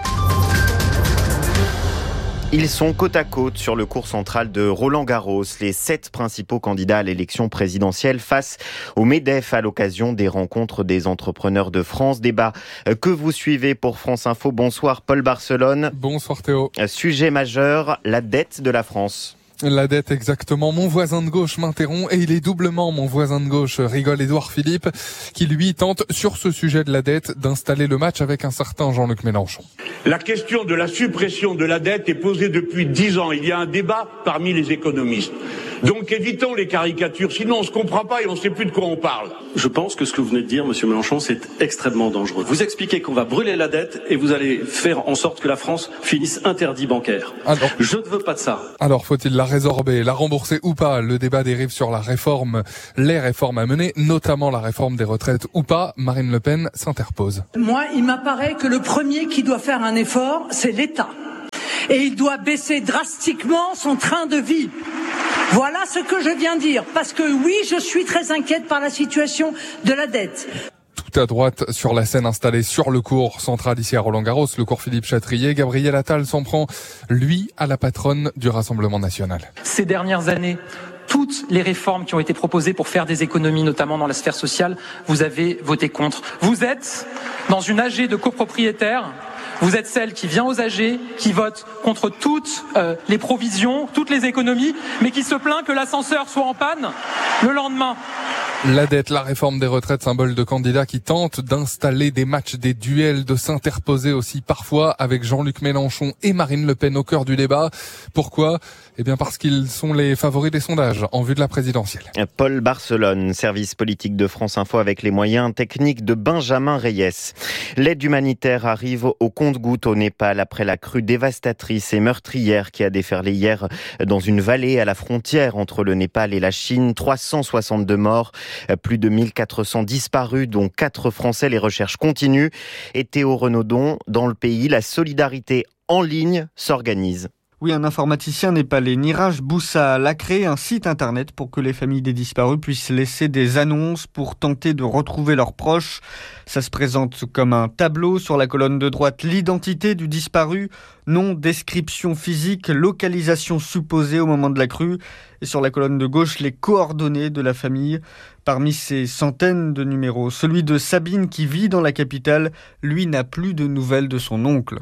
Ils sont côte à côte sur le cours central de Roland-Garros. Les 7 principaux candidats à l'élection présidentielle face au MEDEF à l'occasion des rencontres des entrepreneurs de France. Débat que vous suivez pour France Info. Bonsoir Paul Barcelone. Bonsoir Théo. Sujet majeur, la dette de la France. La dette, exactement. Mon voisin de gauche m'interrompt et il est doublement mon voisin de gauche, rigole Édouard Philippe, qui lui tente, sur ce sujet de la dette, d'installer le match avec un certain Jean-Luc Mélenchon. La question de la suppression de la dette est posée depuis 10 ans. Il y a un débat parmi les économistes. Donc évitons les caricatures, sinon on ne se comprend pas et on ne sait plus de quoi on parle. Je pense que ce que vous venez de dire, Monsieur Mélenchon, c'est extrêmement dangereux. Vous expliquez qu'on va brûler la dette et vous allez faire en sorte que la France finisse interdit bancaire. Alors, je ne veux pas de ça. Alors faut-il la résorber, la rembourser ou pas? Le débat dérive sur la réforme, les réformes à mener, notamment la réforme des retraites ou pas. Marine Le Pen s'interpose. Moi, il m'apparaît que le premier qui doit faire un effort, c'est l'État. Et il doit baisser drastiquement son train de vie. Voilà ce que je viens dire. Parce que oui, je suis très inquiète par la situation de la dette. Tout à droite sur la scène installée sur le cours central ici à Roland-Garros, le cours Philippe Chatrier. Gabriel Attal s'en prend, lui, à la patronne du Rassemblement national. Ces dernières années, toutes les réformes qui ont été proposées pour faire des économies, notamment dans la sphère sociale, vous avez voté contre. Vous êtes dans une AG de copropriétaires. Vous êtes celle qui vient aux AG, qui vote contre toutes les provisions, toutes les économies, mais qui se plaint que l'ascenseur soit en panne le lendemain. La dette, la réforme des retraites, symbole de candidats qui tentent d'installer des matchs, des duels, de s'interposer aussi parfois avec Jean-Luc Mélenchon et Marine Le Pen au cœur du débat. Pourquoi ? Eh bien parce qu'ils sont les favoris des sondages en vue de la présidentielle. Paul Barcelone, service politique de France Info avec les moyens techniques de Benjamin Reyes. L'aide humanitaire arrive au compte-gouttes au Népal après la crue dévastatrice et meurtrière qui a déferlé hier dans une vallée à la frontière entre le Népal et la Chine. 362 morts. Plus de 1400 disparus, dont 4 Français. Les recherches continuent. Et Théo Renaudon, dans le pays, la solidarité en ligne s'organise. Oui, un informaticien népalais, Niraj Boussal, a créé un site internet pour que les familles des disparus puissent laisser des annonces pour tenter de retrouver leurs proches. Ça se présente comme un tableau. Sur la colonne de droite, l'identité du disparu, nom, description physique, localisation supposée au moment de la crue. Et sur la colonne de gauche, les coordonnées de la famille. Parmi ces centaines de numéros, celui de Sabine qui vit dans la capitale, lui n'a plus de nouvelles de son oncle.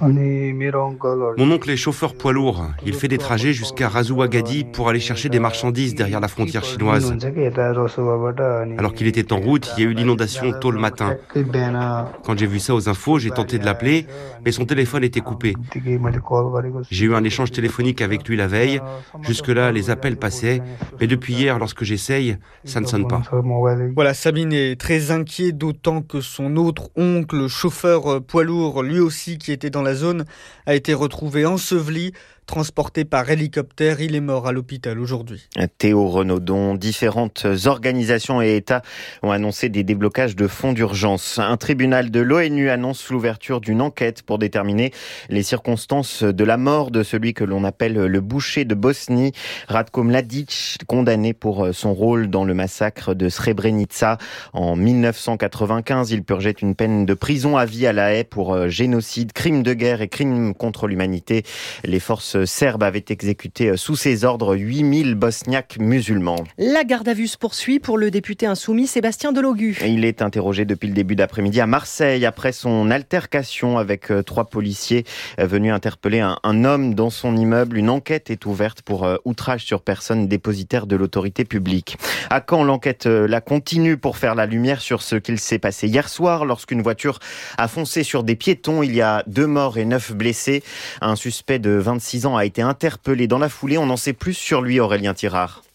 Mon oncle est chauffeur poids lourd. Il fait des trajets jusqu'à Razuagadi pour aller chercher des marchandises derrière la frontière chinoise. Alors qu'il était en route, il y a eu l'inondation tôt le matin. Quand j'ai vu ça aux infos, j'ai tenté de l'appeler, mais son téléphone était coupé. J'ai eu un échange téléphonique avec lui la veille. Jusque-là, les appels passaient, mais depuis hier, lorsque j'essaye, ça ne sonne pas. Voilà, Sabine est très inquiet, d'autant que son autre oncle, chauffeur poids lourd, lui aussi qui était dans la zone, a été retrouvé enseveli. Transporté par hélicoptère, il est mort à l'hôpital aujourd'hui. Théo Renaudon, différentes organisations et États ont annoncé des déblocages de fonds d'urgence. Un tribunal de l'ONU annonce l'ouverture d'une enquête pour déterminer les circonstances de la mort de celui que l'on appelle le boucher de Bosnie, Ratko Mladic, condamné pour son rôle dans le massacre de Srebrenica en 1995. Il purgeait une peine de prison à vie à La Haye pour génocide, crime de guerre et crime contre l'humanité. Les forces serbes avaient exécuté sous ses ordres 8000 bosniaques musulmans. La garde à vue se poursuit pour le député insoumis Sébastien Delogu. Il est interrogé depuis le début d'après-midi à Marseille après son altercation avec 3 policiers venus interpeller un homme dans son immeuble. Une enquête est ouverte pour outrage sur personne dépositaire de l'autorité publique. À Caen, l'enquête la continue pour faire la lumière sur ce qu'il s'est passé hier soir lorsqu'une voiture a foncé sur des piétons. Il y a 2 morts et 9 blessés. Un suspect de 26 ans a été interpellé dans la foulée. On en sait plus sur lui, Aurélien Tirard.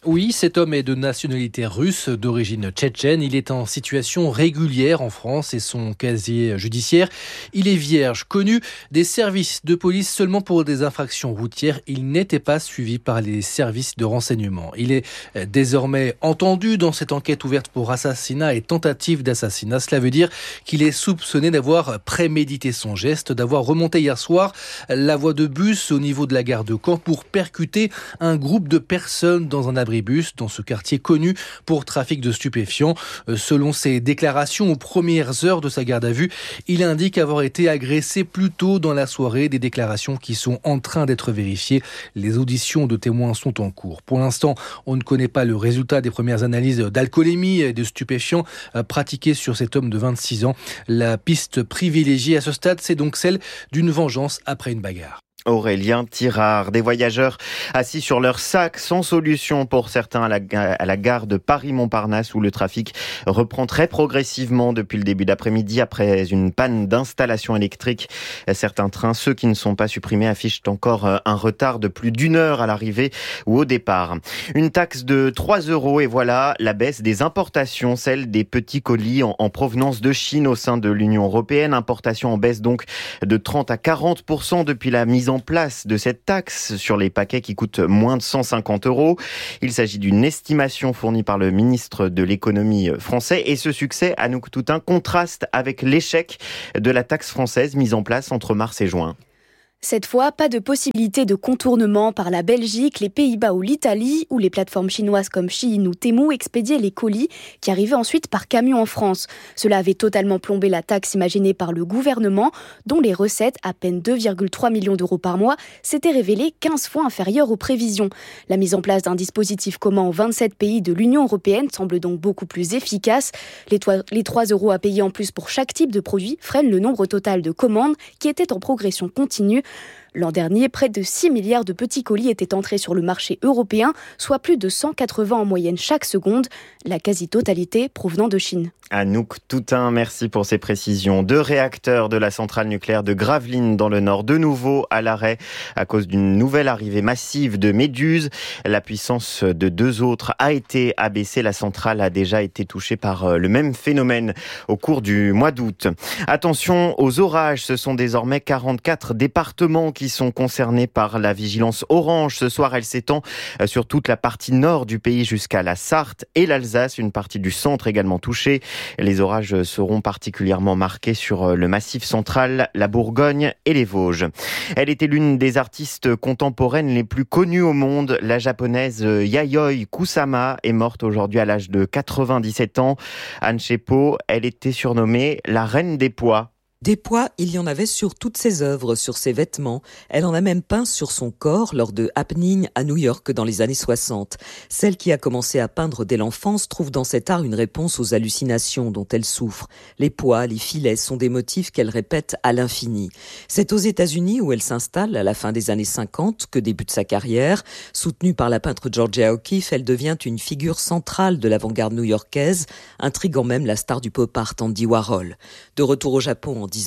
Oui, cet homme est de nationalité russe, d'origine tchétchène. Il est en situation régulière en France et son casier judiciaire, il est vierge. Connu des services de police seulement pour des infractions routières, il n'était pas suivi par les services de renseignement. Il est désormais entendu dans cette enquête ouverte pour assassinat et tentative d'assassinat. Cela veut dire qu'il est soupçonné d'avoir prémédité son geste, d'avoir remonté hier soir la voie de bus au niveau de la gare de Caen pour percuter un groupe de personnes dans un abribus dans ce quartier connu pour trafic de stupéfiants. Selon ses déclarations aux premières heures de sa garde à vue, il indique avoir été agressé plus tôt dans la soirée, des déclarations qui sont en train d'être vérifiées. Les auditions de témoins sont en cours. Pour l'instant, on ne connaît pas le résultat des premières analyses d'alcoolémie et de stupéfiants pratiquées sur cet homme de 26 ans. La piste privilégiée à ce stade, c'est donc celle d'une vengeance après une bagarre. Aurélien Tirard. Des voyageurs assis sur leur sac, sans solution pour certains à la gare de Paris-Montparnasse où le trafic reprend très progressivement depuis le début d'après-midi après une panne d'installation électrique. Certains trains, ceux qui ne sont pas supprimés, affichent encore un retard de plus d'1 heure à l'arrivée ou au départ. Une taxe de 3 € et voilà la baisse des importations, celle des petits colis en provenance de Chine au sein de l'Union européenne. Importation en baisse donc de 30 à 40% depuis la mise en place de cette taxe sur les paquets qui coûtent moins de 150 €. Il s'agit d'une estimation fournie par le ministre de l'économie français et ce succès à nous tout un contraste avec l'échec de la taxe française mise en place entre mars et juin. Cette fois, pas de possibilité de contournement par la Belgique, les Pays-Bas ou l'Italie, où les plateformes chinoises comme Shein ou Temu expédiaient les colis qui arrivaient ensuite par camion en France. Cela avait totalement plombé la taxe imaginée par le gouvernement, dont les recettes, à peine 2,3 millions d'euros par mois, s'étaient révélées 15 fois inférieures aux prévisions. La mise en place d'un dispositif commun aux 27 pays de l'Union européenne semble donc beaucoup plus efficace. Les 3 € à payer en plus pour chaque type de produit freinent le nombre total de commandes qui était en progression continue. L'an dernier, près de 6 milliards de petits colis étaient entrés sur le marché européen, soit plus de 180 en moyenne chaque seconde, la quasi-totalité provenant de Chine. Anouk Toutain, merci pour ces précisions. 2 réacteurs de la centrale nucléaire de Gravelines dans le Nord, de nouveau à l'arrêt à cause d'une nouvelle arrivée massive de méduses. La puissance de 2 autres a été abaissée. La centrale a déjà été touchée par le même phénomène au cours du mois d'août. Attention aux orages, ce sont désormais 44 départements qui sont concernés par la vigilance orange. Ce soir, elle s'étend sur toute la partie nord du pays jusqu'à la Sarthe et l'Alsace, une partie du centre également touchée. Les orages seront particulièrement marqués sur le Massif central, la Bourgogne et les Vosges. Elle était l'une des artistes contemporaines les plus connues au monde. La japonaise Yayoi Kusama est morte aujourd'hui à l'âge de 97 ans. Anne Chepo, elle était surnommée la reine des pois. Des pois, il y en avait sur toutes ses œuvres, sur ses vêtements. Elle en a même peint sur son corps lors de happenings à New York dans les années 60. Celle qui a commencé à peindre dès l'enfance trouve dans cet art une réponse aux hallucinations dont elle souffre. Les pois, les filets sont des motifs qu'elle répète à l'infini. C'est aux États-Unis où elle s'installe à la fin des années 50 que débute sa carrière. Soutenue par la peintre Georgia O'Keeffe, elle devient une figure centrale de l'avant-garde new-yorkaise, intriguant même la star du pop art Andy Warhol. De retour au Japon en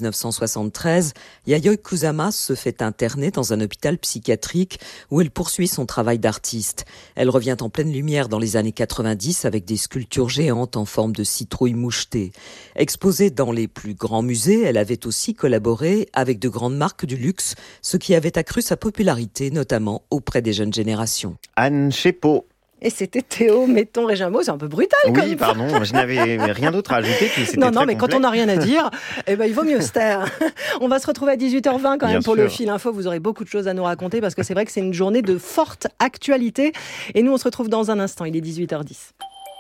1973, Yayoi Kusama se fait interner dans un hôpital psychiatrique où elle poursuit son travail d'artiste. Elle revient en pleine lumière dans les années 90 avec des sculptures géantes en forme de citrouilles mouchetées. Exposée dans les plus grands musées, elle avait aussi collaboré avec de grandes marques du luxe, ce qui avait accru sa popularité, notamment auprès des jeunes générations. Anne Chepo. Et c'était Théo Metton-Réjameau, c'est un peu brutal quand même. Oui, pardon, je n'avais rien d'autre à ajouter. Non, mais quand on n'a rien à dire, il vaut mieux se taire. On va se retrouver à 18h20 quand même pour le Fil Info. Vous aurez beaucoup de choses à nous raconter parce que c'est vrai que c'est une journée de forte actualité. Et nous, on se retrouve dans un instant. Il est 18h10.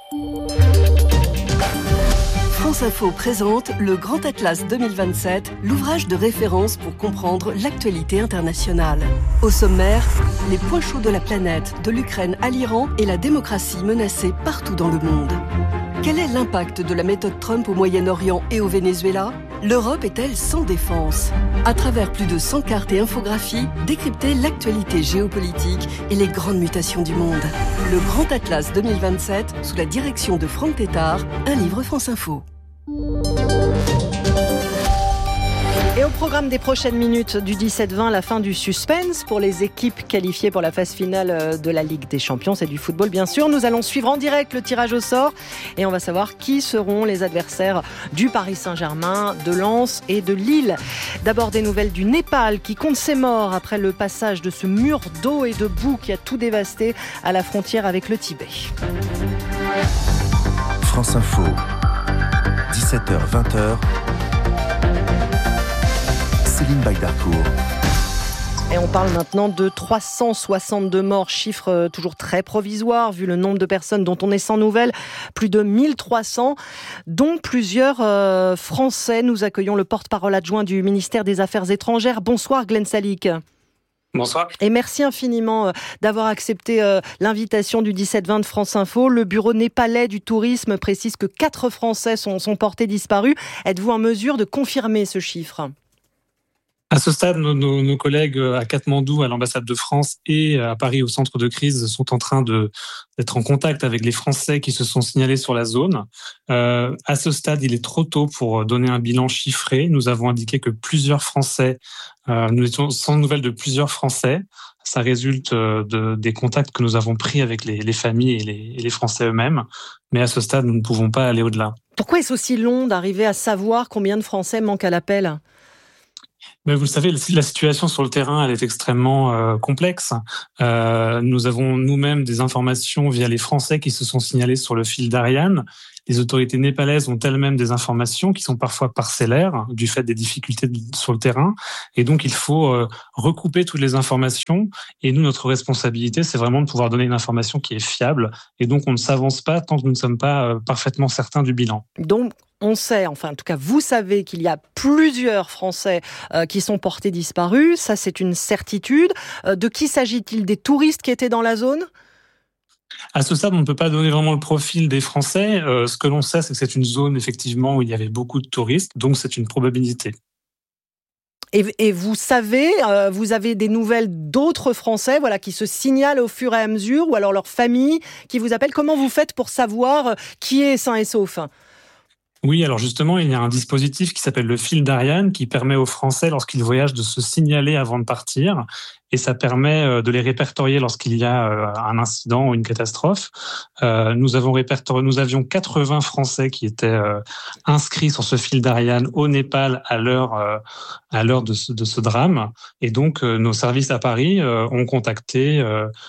France Info présente le Grand Atlas 2027, l'ouvrage de référence pour comprendre l'actualité internationale. Au sommaire, les points chauds de la planète, de l'Ukraine à l'Iran et la démocratie menacée partout dans le monde. Quel est l'impact de la méthode Trump au Moyen-Orient et au Venezuela ? L'Europe est-elle sans défense ? À travers plus de 100 cartes et infographies, décryptez l'actualité géopolitique et les grandes mutations du monde. Le Grand Atlas 2027, sous la direction de Franck Tétard, un livre France Info. Et au programme des prochaines minutes du 17-20, la fin du suspense pour les équipes qualifiées pour la phase finale de la Ligue des Champions. C'est du football, bien sûr. Nous allons suivre en direct le tirage au sort et on va savoir qui seront les adversaires du Paris Saint-Germain, de Lens et de Lille. D'abord, des nouvelles du Népal qui compte ses morts après le passage de ce mur d'eau et de boue qui a tout dévasté à la frontière avec le Tibet. France Info, 17h-20h. Céline Baydarcourt. Et on parle maintenant de 362 morts, chiffre toujours très provisoire vu le nombre de personnes dont on est sans nouvelles, plus de 1300, dont plusieurs Français. Nous accueillons le porte-parole adjoint du ministère des Affaires étrangères. Bonsoir Glenn Salick. Bonsoir. Et merci infiniment d'avoir accepté l'invitation du 17-20 de France Info. Le bureau népalais du tourisme précise que 4 Français sont portés disparus. Êtes-vous en mesure de confirmer ce chiffre ? À ce stade, nos collègues à Katmandou, à l'ambassade de France et à Paris, au centre de crise, sont en train d'être en contact avec les Français qui se sont signalés sur la zone. À ce stade, il est trop tôt pour donner un bilan chiffré. Nous avons indiqué que plusieurs Français, nous étions sans nouvelles de plusieurs Français. Ça résulte des contacts que nous avons pris avec les familles et les Français eux-mêmes. Mais à ce stade, nous ne pouvons pas aller au-delà. Pourquoi est-ce aussi long d'arriver à savoir combien de Français manquent à l'appel ? Mais vous le savez, la situation sur le terrain, elle est extrêmement complexe. Nous avons nous-mêmes des informations via les Français qui se sont signalés sur le fil d'Ariane. Les autorités népalaises ont elles-mêmes des informations qui sont parfois parcellaires du fait des difficultés sur le terrain. Et donc, il faut recouper toutes les informations. Et nous, notre responsabilité, c'est vraiment de pouvoir donner une information qui est fiable. Et donc, on ne s'avance pas tant que nous ne sommes pas parfaitement certains du bilan. Donc, on sait, enfin en tout cas vous savez qu'il y a plusieurs Français qui sont portés disparus, ça c'est une certitude. De qui s'agit-il ? Des touristes qui étaient dans la zone ? À ce stade, on ne peut pas donner vraiment le profil des Français. Ce que l'on sait, c'est que c'est une zone effectivement où il y avait beaucoup de touristes, donc c'est une probabilité. Et vous savez, vous avez des nouvelles d'autres Français qui se signalent au fur et à mesure, ou alors leur famille qui vous appelle. Comment vous faites pour savoir qui est sain et sauf ? Oui, alors justement, il y a un dispositif qui s'appelle le fil d'Ariane qui permet aux Français, lorsqu'ils voyagent, de se signaler avant de partir. Et ça permet de les répertorier lorsqu'il y a un incident ou une catastrophe. Nous avions 80 Français qui étaient inscrits sur ce fil d'Ariane au Népal à l'heure de ce drame. Et donc, nos services à Paris ont contacté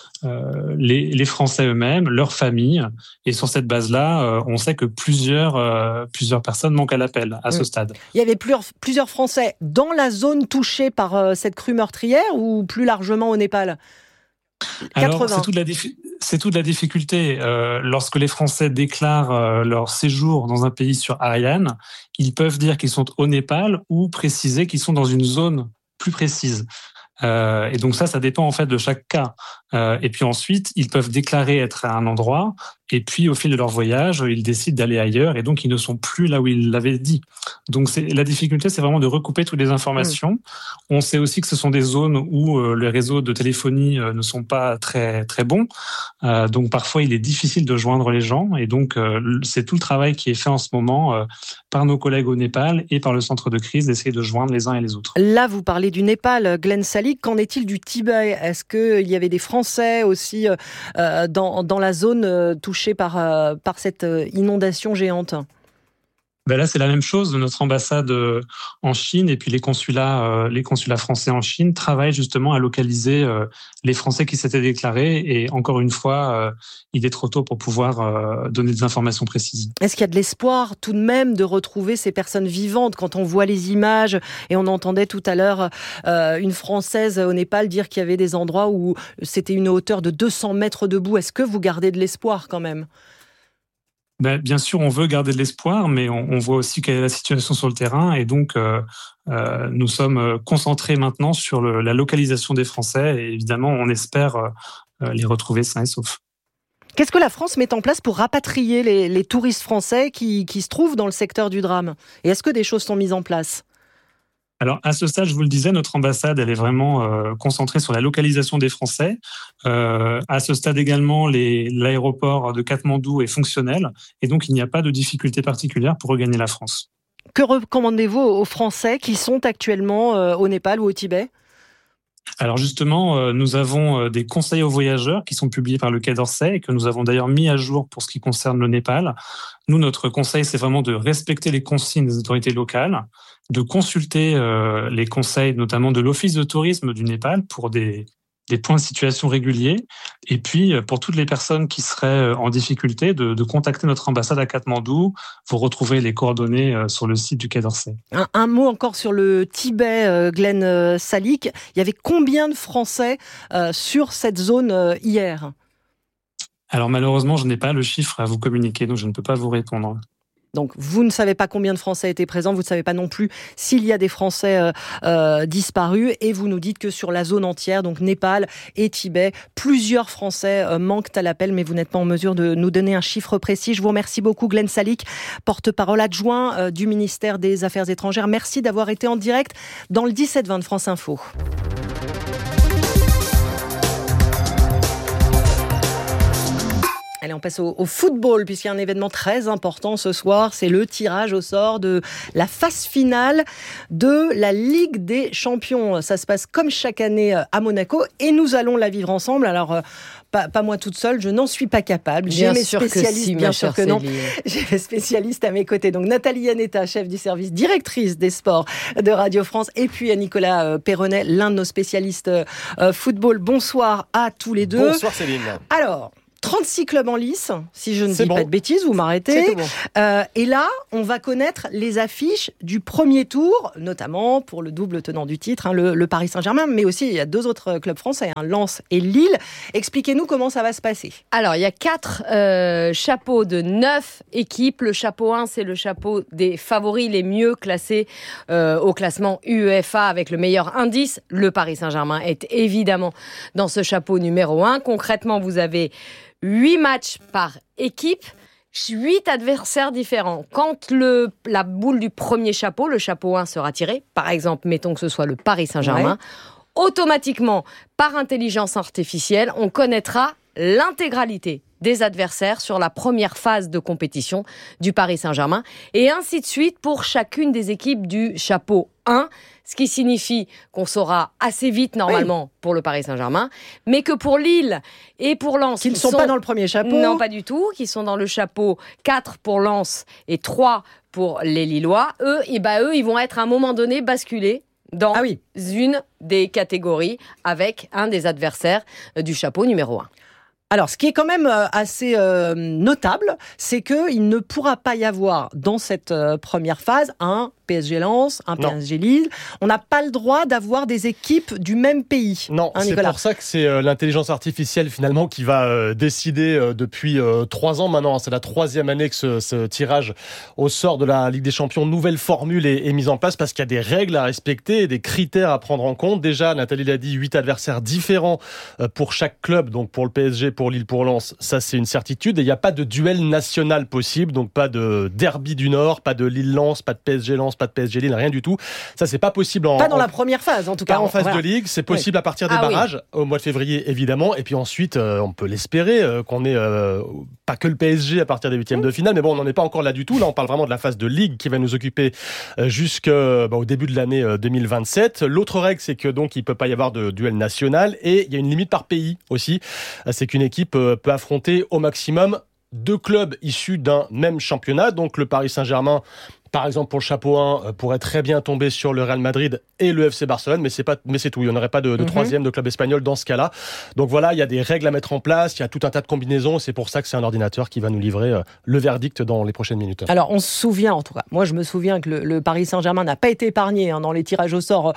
les Français eux-mêmes, leurs familles. Et sur cette base-là, on sait que plusieurs personnes manquent à l'appel à ce stade. Il y avait plusieurs Français dans la zone touchée par cette crue meurtrière ou plus largement au Népal ? 80. Alors, c'est toute la difficulté. Lorsque les Français déclarent leur séjour dans un pays sur Ariane, ils peuvent dire qu'ils sont au Népal ou préciser qu'ils sont dans une zone plus précise. Et donc ça dépend en fait de chaque cas. Et puis ensuite, ils peuvent déclarer être à un endroit, et puis au fil de leur voyage, ils décident d'aller ailleurs, et donc ils ne sont plus là où ils l'avaient dit. Donc la difficulté, c'est vraiment de recouper toutes les informations. On sait aussi que ce sont des zones où les réseaux de téléphonie ne sont pas très très bons. Donc parfois, il est difficile de joindre les gens, et donc c'est tout le travail qui est fait en ce moment par nos collègues au Népal et par le centre de crise d'essayer de joindre les uns et les autres. Là, vous parlez du Népal, Glenn Salick. Qu'en est-il du Tibet ? Est-ce qu'il y avait des Français aussi dans la zone touchée par cette inondation géante ? Là, c'est la même chose. Notre ambassade en Chine et puis les consulats français en Chine travaillent justement à localiser les Français qui s'étaient déclarés. Et encore une fois, il est trop tôt pour pouvoir donner des informations précises. Est-ce qu'il y a de l'espoir tout de même de retrouver ces personnes vivantes quand on voit les images et on entendait tout à l'heure une Française au Népal dire qu'il y avait des endroits où c'était une hauteur de 200 mètres debout. Est-ce que vous gardez de l'espoir quand même ? Bien sûr, on veut garder de l'espoir, mais on voit aussi quelle est la situation sur le terrain. Et donc, nous sommes concentrés maintenant sur la localisation des Français. Et évidemment, on espère les retrouver sains et saufs. Qu'est-ce que la France met en place pour rapatrier les touristes français qui se trouvent dans le secteur du drame ? Et est-ce que des choses sont mises en place ? Alors, à ce stade, je vous le disais, notre ambassade, elle est vraiment concentrée sur la localisation des Français. À ce stade également, l'aéroport de Katmandou est fonctionnel. Et donc, il n'y a pas de difficulté particulière pour regagner la France. Que recommandez-vous aux Français qui sont actuellement au Népal ou au Tibet ? Alors justement, nous avons des conseils aux voyageurs qui sont publiés par le Quai d'Orsay et que nous avons d'ailleurs mis à jour pour ce qui concerne le Népal. Nous, notre conseil, c'est vraiment de respecter les consignes des autorités locales, de consulter les conseils notamment de l'Office de tourisme du Népal pour des points de situation réguliers. Et puis, pour toutes les personnes qui seraient en difficulté, de contacter notre ambassade à Katmandou. Vous retrouvez les coordonnées sur le site du Quai d'Orsay. Un mot encore sur le Tibet, Glenn Salick. Il y avait combien de Français sur cette zone hier ? Alors malheureusement, je n'ai pas le chiffre à vous communiquer, donc je ne peux pas vous répondre. Donc, vous ne savez pas combien de Français étaient présents, vous ne savez pas non plus s'il y a des Français disparus, et vous nous dites que sur la zone entière, donc Népal et Tibet, plusieurs Français manquent à l'appel, mais vous n'êtes pas en mesure de nous donner un chiffre précis. Je vous remercie beaucoup, Glenn Salick, porte-parole adjoint du ministère des Affaires étrangères. Merci d'avoir été en direct dans le 17-20 de France Info. Allez, on passe au football, puisqu'il y a un événement très important ce soir. C'est le tirage au sort de la phase finale de la Ligue des Champions. Ça se passe comme chaque année à Monaco et nous allons la vivre ensemble. Alors, pas moi toute seule, je n'en suis pas capable. J'ai mes spécialistes, bien sûr que non. J'ai mes spécialistes à mes côtés. Donc, Nathalie Yanetta, chef du service, directrice des sports de Radio France. Et puis, à Nicolas Perronnet, l'un de nos spécialistes football. Bonsoir à tous les deux. Bonsoir Céline. Alors, 36 clubs en lice, si je ne dis pas de bêtises, vous m'arrêtez. C'est tout bon. Et là, on va connaître les affiches du premier tour, notamment pour le double tenant du titre, le Paris Saint-Germain, mais aussi il y a 2 autres clubs français, Lens et Lille. Expliquez-nous comment ça va se passer. Alors, il y a 4 chapeaux de 9 équipes. Le chapeau 1, c'est le chapeau des favoris les mieux classés au classement UEFA avec le meilleur indice. Le Paris Saint-Germain est évidemment dans ce chapeau numéro 1. Concrètement, vous avez 8 matchs par équipe, 8 adversaires différents. Quand la boule du premier chapeau, le chapeau 1 sera tiré, par exemple, mettons que ce soit le Paris Saint-Germain, automatiquement, par intelligence artificielle, on connaîtra l'intégralité des adversaires sur la première phase de compétition du Paris Saint-Germain et ainsi de suite pour chacune des équipes du chapeau 1, ce qui signifie qu'on saura assez vite normalement pour le Paris Saint-Germain, mais que pour Lille et pour Lens... Qui ne sont pas dans le premier chapeau. Non, pas du tout, qui sont dans le chapeau 4 pour Lens et 3 pour les Lillois. Eux, ils vont être à un moment donné basculés dans une des catégories avec un des adversaires du chapeau numéro 1. Alors, ce qui est quand même assez notable, c'est qu'il ne pourra pas y avoir dans cette première phase un PSG Lens, un PSG Lille. On n'a pas le droit d'avoir des équipes du même pays. Non, c'est pour ça que c'est l'intelligence artificielle finalement qui va décider depuis 3 ans maintenant. C'est la 3e année que ce tirage au sort de la Ligue des Champions, nouvelle formule est mise en place parce qu'il y a des règles à respecter et des critères à prendre en compte. Déjà, Nathalie l'a dit, 8 adversaires différents pour chaque club. Donc pour le PSG, pour Lille, pour Lens, ça c'est une certitude. Et il n'y a pas de duel national possible, donc pas de derby du Nord, pas de Lille-Lens, pas de PSG-Lens, pas de PSG Lille, rien du tout. Ça, c'est pas possible pas dans la première phase, en tout cas. Pas en phase de Ligue. C'est possible à partir des barrages, au mois de février, évidemment. Et puis ensuite, on peut l'espérer, qu'on ait pas que le PSG à partir des 8e de finale. Mais bon, on n'en est pas encore là du tout. Là, on parle vraiment de la phase de Ligue qui va nous occuper jusqu'au début de l'année 2027. L'autre règle, c'est que donc, il peut pas y avoir de duel national. Et il y a une limite par pays aussi. C'est qu'une équipe peut affronter au maximum 2 clubs issus d'un même championnat. Donc, le Paris Saint-Germain, par exemple, pour le chapeau 1, pourrait très bien tomber sur le Real Madrid et le FC Barcelone, mais c'est tout. Il n'y en aurait pas de 3e de club espagnol dans ce cas-là. Donc voilà, il y a des règles à mettre en place, il y a tout un tas de combinaisons. C'est pour ça que c'est un ordinateur qui va nous livrer le verdict dans les prochaines minutes. Alors, on se souvient, en tout cas, moi je me souviens que le Paris Saint-Germain n'a pas été épargné dans les tirages au sort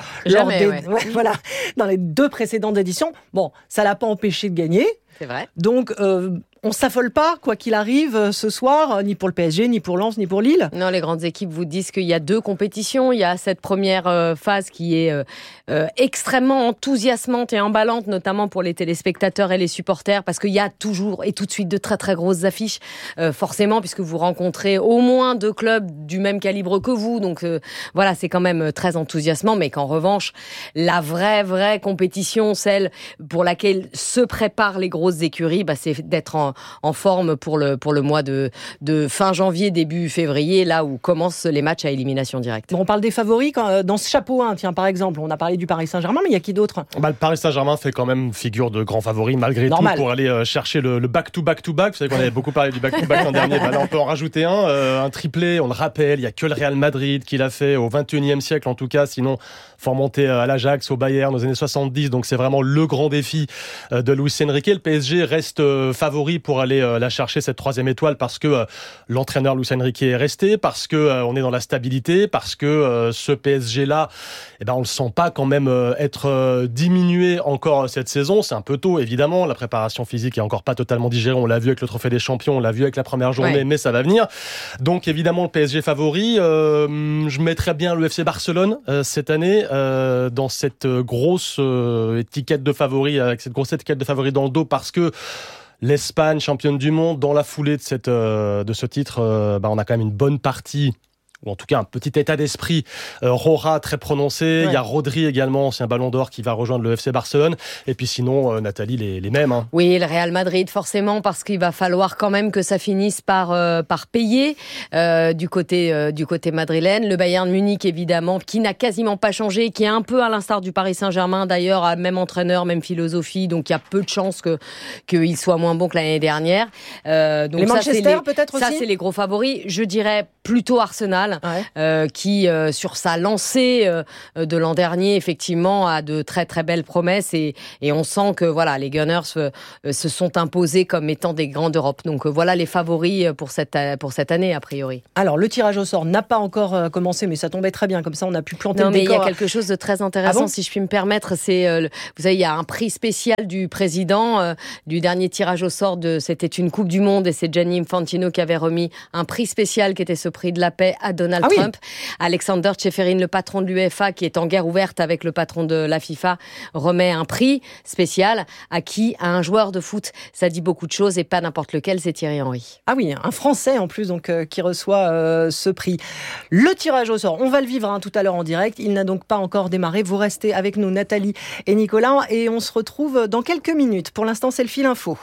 dans les 2 précédentes éditions. Bon, ça l'a pas empêché de gagner. C'est vrai. Donc, on s'affole pas, quoi qu'il arrive, ce soir, ni pour le PSG, ni pour Lens, ni pour Lille. Non, les grandes équipes vous disent qu'il y a 2 compétitions. Il y a cette première phase qui est extrêmement enthousiasmante et emballante, notamment pour les téléspectateurs et les supporters, parce qu'il y a toujours et tout de suite de très très grosses affiches, forcément, puisque vous rencontrez au moins 2 clubs du même calibre que vous. Donc voilà, c'est quand même très enthousiasmant, mais qu'en revanche, la vraie compétition, celle pour laquelle se préparent les gros grosses écuries, c'est d'être en forme pour le mois de fin janvier, début février, là où commencent les matchs à élimination directe. On parle des favoris dans ce chapeau 1, tiens, par exemple. On a parlé du Paris Saint-Germain, mais il y a qui d'autre ? Le Paris Saint-Germain fait quand même figure de grand favori malgré tout pour aller chercher le back-to-back-to-back. Vous savez qu'on avait beaucoup parlé du back-to-back l'an dernier. Là, on peut en rajouter un triplé. On le rappelle, il n'y a que le Real Madrid qui l'a fait au 21e siècle en tout cas. Sinon, faut remonter à l'Ajax, au Bayern, aux années 70. Donc c'est vraiment le grand défi de Luis Enrique. Le PSG reste favori pour aller la chercher, cette 3e étoile, parce que l'entraîneur Luis Enrique est resté, parce que on est dans la stabilité, parce que ce PSG-là, on le sent pas quand même être diminué encore cette saison. C'est un peu tôt, évidemment. La préparation physique est encore pas totalement digérée. On l'a vu avec le Trophée des Champions, on l'a vu avec la première journée, mais ça va venir. Donc évidemment, le PSG favori. Je mettrais bien le FC Barcelone cette année dans cette grosse étiquette de favori, avec cette grosse étiquette de favori dans le dos, parce que l'Espagne, championne du monde, dans la foulée de ce titre, on a quand même une bonne partie, ou en tout cas un petit état d'esprit Rora très prononcé. Il y a Rodri également, ancien Ballon d'Or, qui va rejoindre le FC Barcelone. Et puis sinon, Nathalie, les mêmes. Oui, le Real Madrid, forcément, parce qu'il va falloir quand même que ça finisse par payer du côté madrilène. Le Bayern Munich, évidemment, qui n'a quasiment pas changé, qui est un peu à l'instar du Paris Saint-Germain, d'ailleurs, a même entraîneur, même philosophie, donc il y a peu de chances qu'il soit moins bon que l'année dernière. Donc les Manchester, peut-être aussi. Ça, c'est les gros favoris. Je dirais plutôt Arsenal, qui, sur sa lancée de l'an dernier, effectivement, a de très très belles promesses, et on sent que les Gunners se sont imposés comme étant des grands d'Europe. Donc voilà les favoris pour cette année, a priori. Alors, le tirage au sort n'a pas encore commencé, mais ça tombait très bien, comme ça on a pu planter le décor. Mais il y a quelque chose de très intéressant, si je puis me permettre, c'est, vous savez, il y a un prix spécial du président du dernier tirage au sort, c'était une Coupe du Monde, et c'est Gianni Infantino qui avait remis un prix spécial qui était ce prix de la paix à Donald Trump. Alexander Tcheferin, le patron de l'UEFA, qui est en guerre ouverte avec le patron de la FIFA, remet un prix spécial à un joueur de foot. Ça dit beaucoup de choses, et pas n'importe lequel, c'est Thierry Henry. Ah oui, un Français en plus, donc qui reçoit ce prix. Le tirage au sort, on va le vivre tout à l'heure en direct. Il n'a donc pas encore démarré. Vous restez avec nous, Nathalie et Nicolas, et on se retrouve dans quelques minutes. Pour l'instant, c'est le fil info.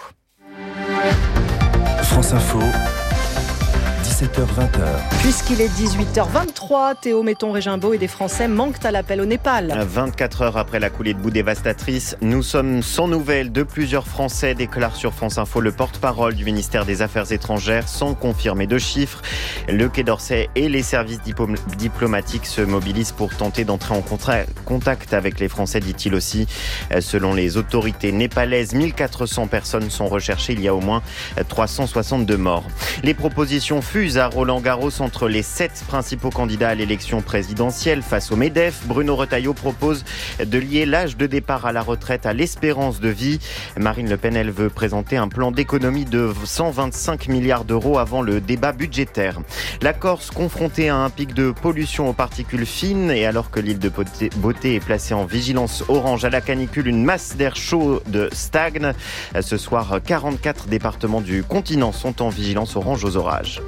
France Info. 17h-20h. Puisqu'il est 18h23, Théo Metton-Régimbaud et des Français manquent à l'appel au Népal. 24 heures après la coulée de boue dévastatrice, nous sommes sans nouvelles de plusieurs Français, déclare sur France Info le porte-parole du ministère des Affaires étrangères, sans confirmer de chiffres. Le Quai d'Orsay et les services diplomatiques se mobilisent pour tenter d'entrer en contact avec les Français, dit-il aussi. Selon les autorités népalaises, 1400 personnes sont recherchées. Il y a au moins 362 morts. Les propositions fusent à Roland-Garros entre les 7 principaux candidats à l'élection présidentielle face au MEDEF. Bruno Retailleau propose de lier l'âge de départ à la retraite à l'espérance de vie. Marine Le Pen, elle veut présenter un plan d'économie de 125 milliards d'euros avant le débat budgétaire. La Corse, confrontée à un pic de pollution aux particules fines, et alors que l'île de Beauté est placée en vigilance orange à la canicule, une masse d'air chaud stagne. Ce soir, 44 départements du continent sont en vigilance orange aux orages.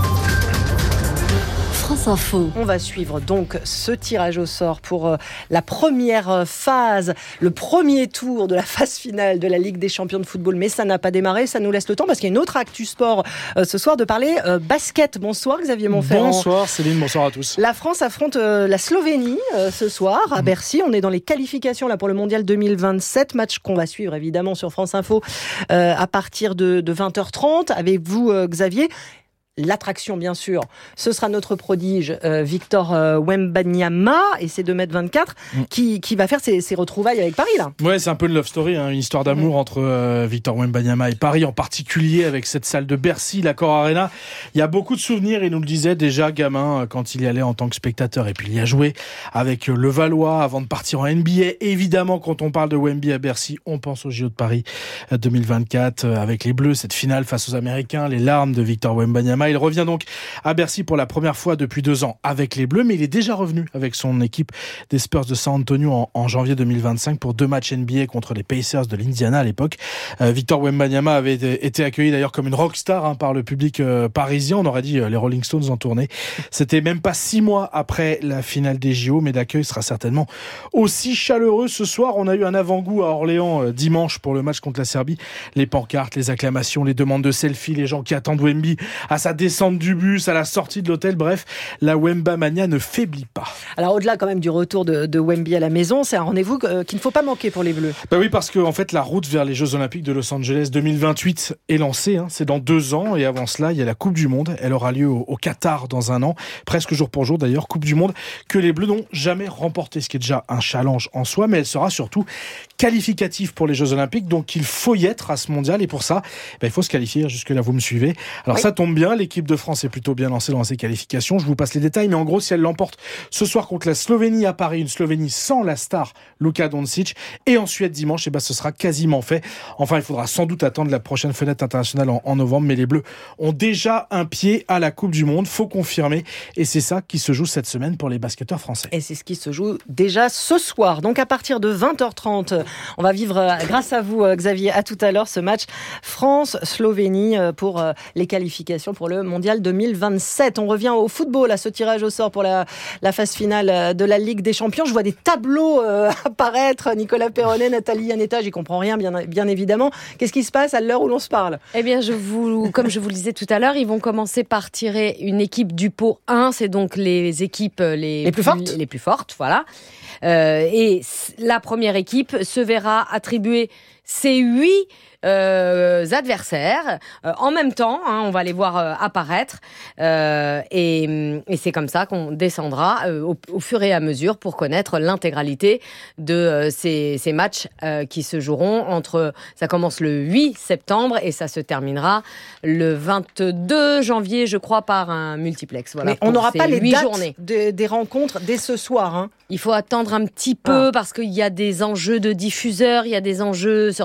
France Info. On va suivre donc ce tirage au sort pour la première phase, le premier tour de la phase finale de la Ligue des champions de football. Mais ça n'a pas démarré, ça nous laisse le temps parce qu'il y a une autre actu sport ce soir de parler basket. Bonsoir Xavier Monferrand. Bonsoir Céline, bonsoir à tous. La France affronte la Slovénie ce soir à Bercy. On est dans les qualifications là pour le Mondial 2027. Match qu'on va suivre évidemment sur France Info à partir de 20h30 avec vous Xavier. L'attraction, bien sûr, ce sera notre prodige Victor Wembanyama et ses 2m24 qui va faire ses retrouvailles avec Paris là. Ouais, c'est un peu une love story, une histoire d'amour entre Victor Wembanyama et Paris, en particulier avec cette salle de Bercy, l'Accor Arena. Il y a beaucoup de souvenirs, il nous le disait déjà gamin quand il y allait en tant que spectateur, et puis il y a joué avec le Valois avant de partir en NBA. Évidemment, quand on parle de Wemby à Bercy, on pense au JO de Paris 2024 avec les Bleus, cette finale face aux Américains, les larmes de Victor Wembanyama. Wembanyama. Il revient donc à Bercy pour la première fois depuis 2 ans avec les Bleus, mais il est déjà revenu avec son équipe des Spurs de San Antonio en janvier 2025 pour 2 matchs NBA contre les Pacers de l'Indiana à l'époque. Victor Wembanyama avait été accueilli d'ailleurs comme une rockstar par le public parisien. On aurait dit les Rolling Stones en tournée. C'était même pas 6 mois après la finale des JO, mais l'accueil sera certainement aussi chaleureux ce soir. On a eu un avant-goût à Orléans dimanche pour le match contre la Serbie. Les pancartes, les acclamations, les demandes de selfies, les gens qui attendent Wemby à sa descente du bus, à la sortie de l'hôtel. Bref, la Wembamania ne faiblit pas. Alors au-delà quand même du retour de Wemby à la maison, c'est un rendez-vous qu'il ne faut pas manquer pour les Bleus. Oui, parce que en fait, la route vers les Jeux Olympiques de Los Angeles 2028 est lancée. C'est dans 2 ans. Et avant cela, il y a la Coupe du Monde. Elle aura lieu au Qatar dans 1 an. Presque jour pour jour d'ailleurs. Coupe du Monde que les Bleus n'ont jamais remportée. Ce qui est déjà un challenge en soi. Mais elle sera surtout qualificative pour les Jeux Olympiques. Donc il faut y être à ce mondial. Et pour ça, il faut se qualifier. Jusque-là, vous me suivez. Alors ça tombe bien. L'équipe de France est plutôt bien lancée dans ses qualifications. Je vous passe les détails. Mais en gros, si elle l'emporte ce soir contre la Slovénie à Paris, une Slovénie sans la star Luka Doncic, et en Suède dimanche, ce sera quasiment fait. Enfin, il faudra sans doute attendre la prochaine fenêtre internationale en novembre, mais les Bleus ont déjà un pied à la Coupe du Monde, faut confirmer, et c'est ça qui se joue cette semaine pour les basketteurs français. Et c'est ce qui se joue déjà ce soir. Donc à partir de 20h30, on va vivre, grâce à vous Xavier, à tout à l'heure, ce match France-Slovénie pour les qualifications pour le Mondial 2027. On revient au football, à ce tirage au sort pour la phase finale de la Ligue des Champions. Je vois des tableaux apparaître, Nicolas Perronnet, Nathalie Yanetta, j'y comprends rien bien évidemment. Qu'est-ce qui se passe à l'heure où l'on se parle ? Eh bien, comme je vous le disais tout à l'heure, ils vont commencer par tirer une équipe du pot 1, c'est donc les équipes les plus fortes, voilà. Et la première équipe se verra attribuer ses 8 adversaires en même temps, on va les voir apparaître et c'est comme ça qu'on descendra au fur et à mesure pour connaître l'intégralité de ces matchs qui se joueront ça commence le 8 septembre et ça se terminera le 22 janvier, je crois, par un multiplex. Voilà. Mais on n'aura pas les dates journées des rencontres dès ce soir. Il faut attendre un petit peu parce qu'il y a des enjeux de diffuseurs, il y a des enjeux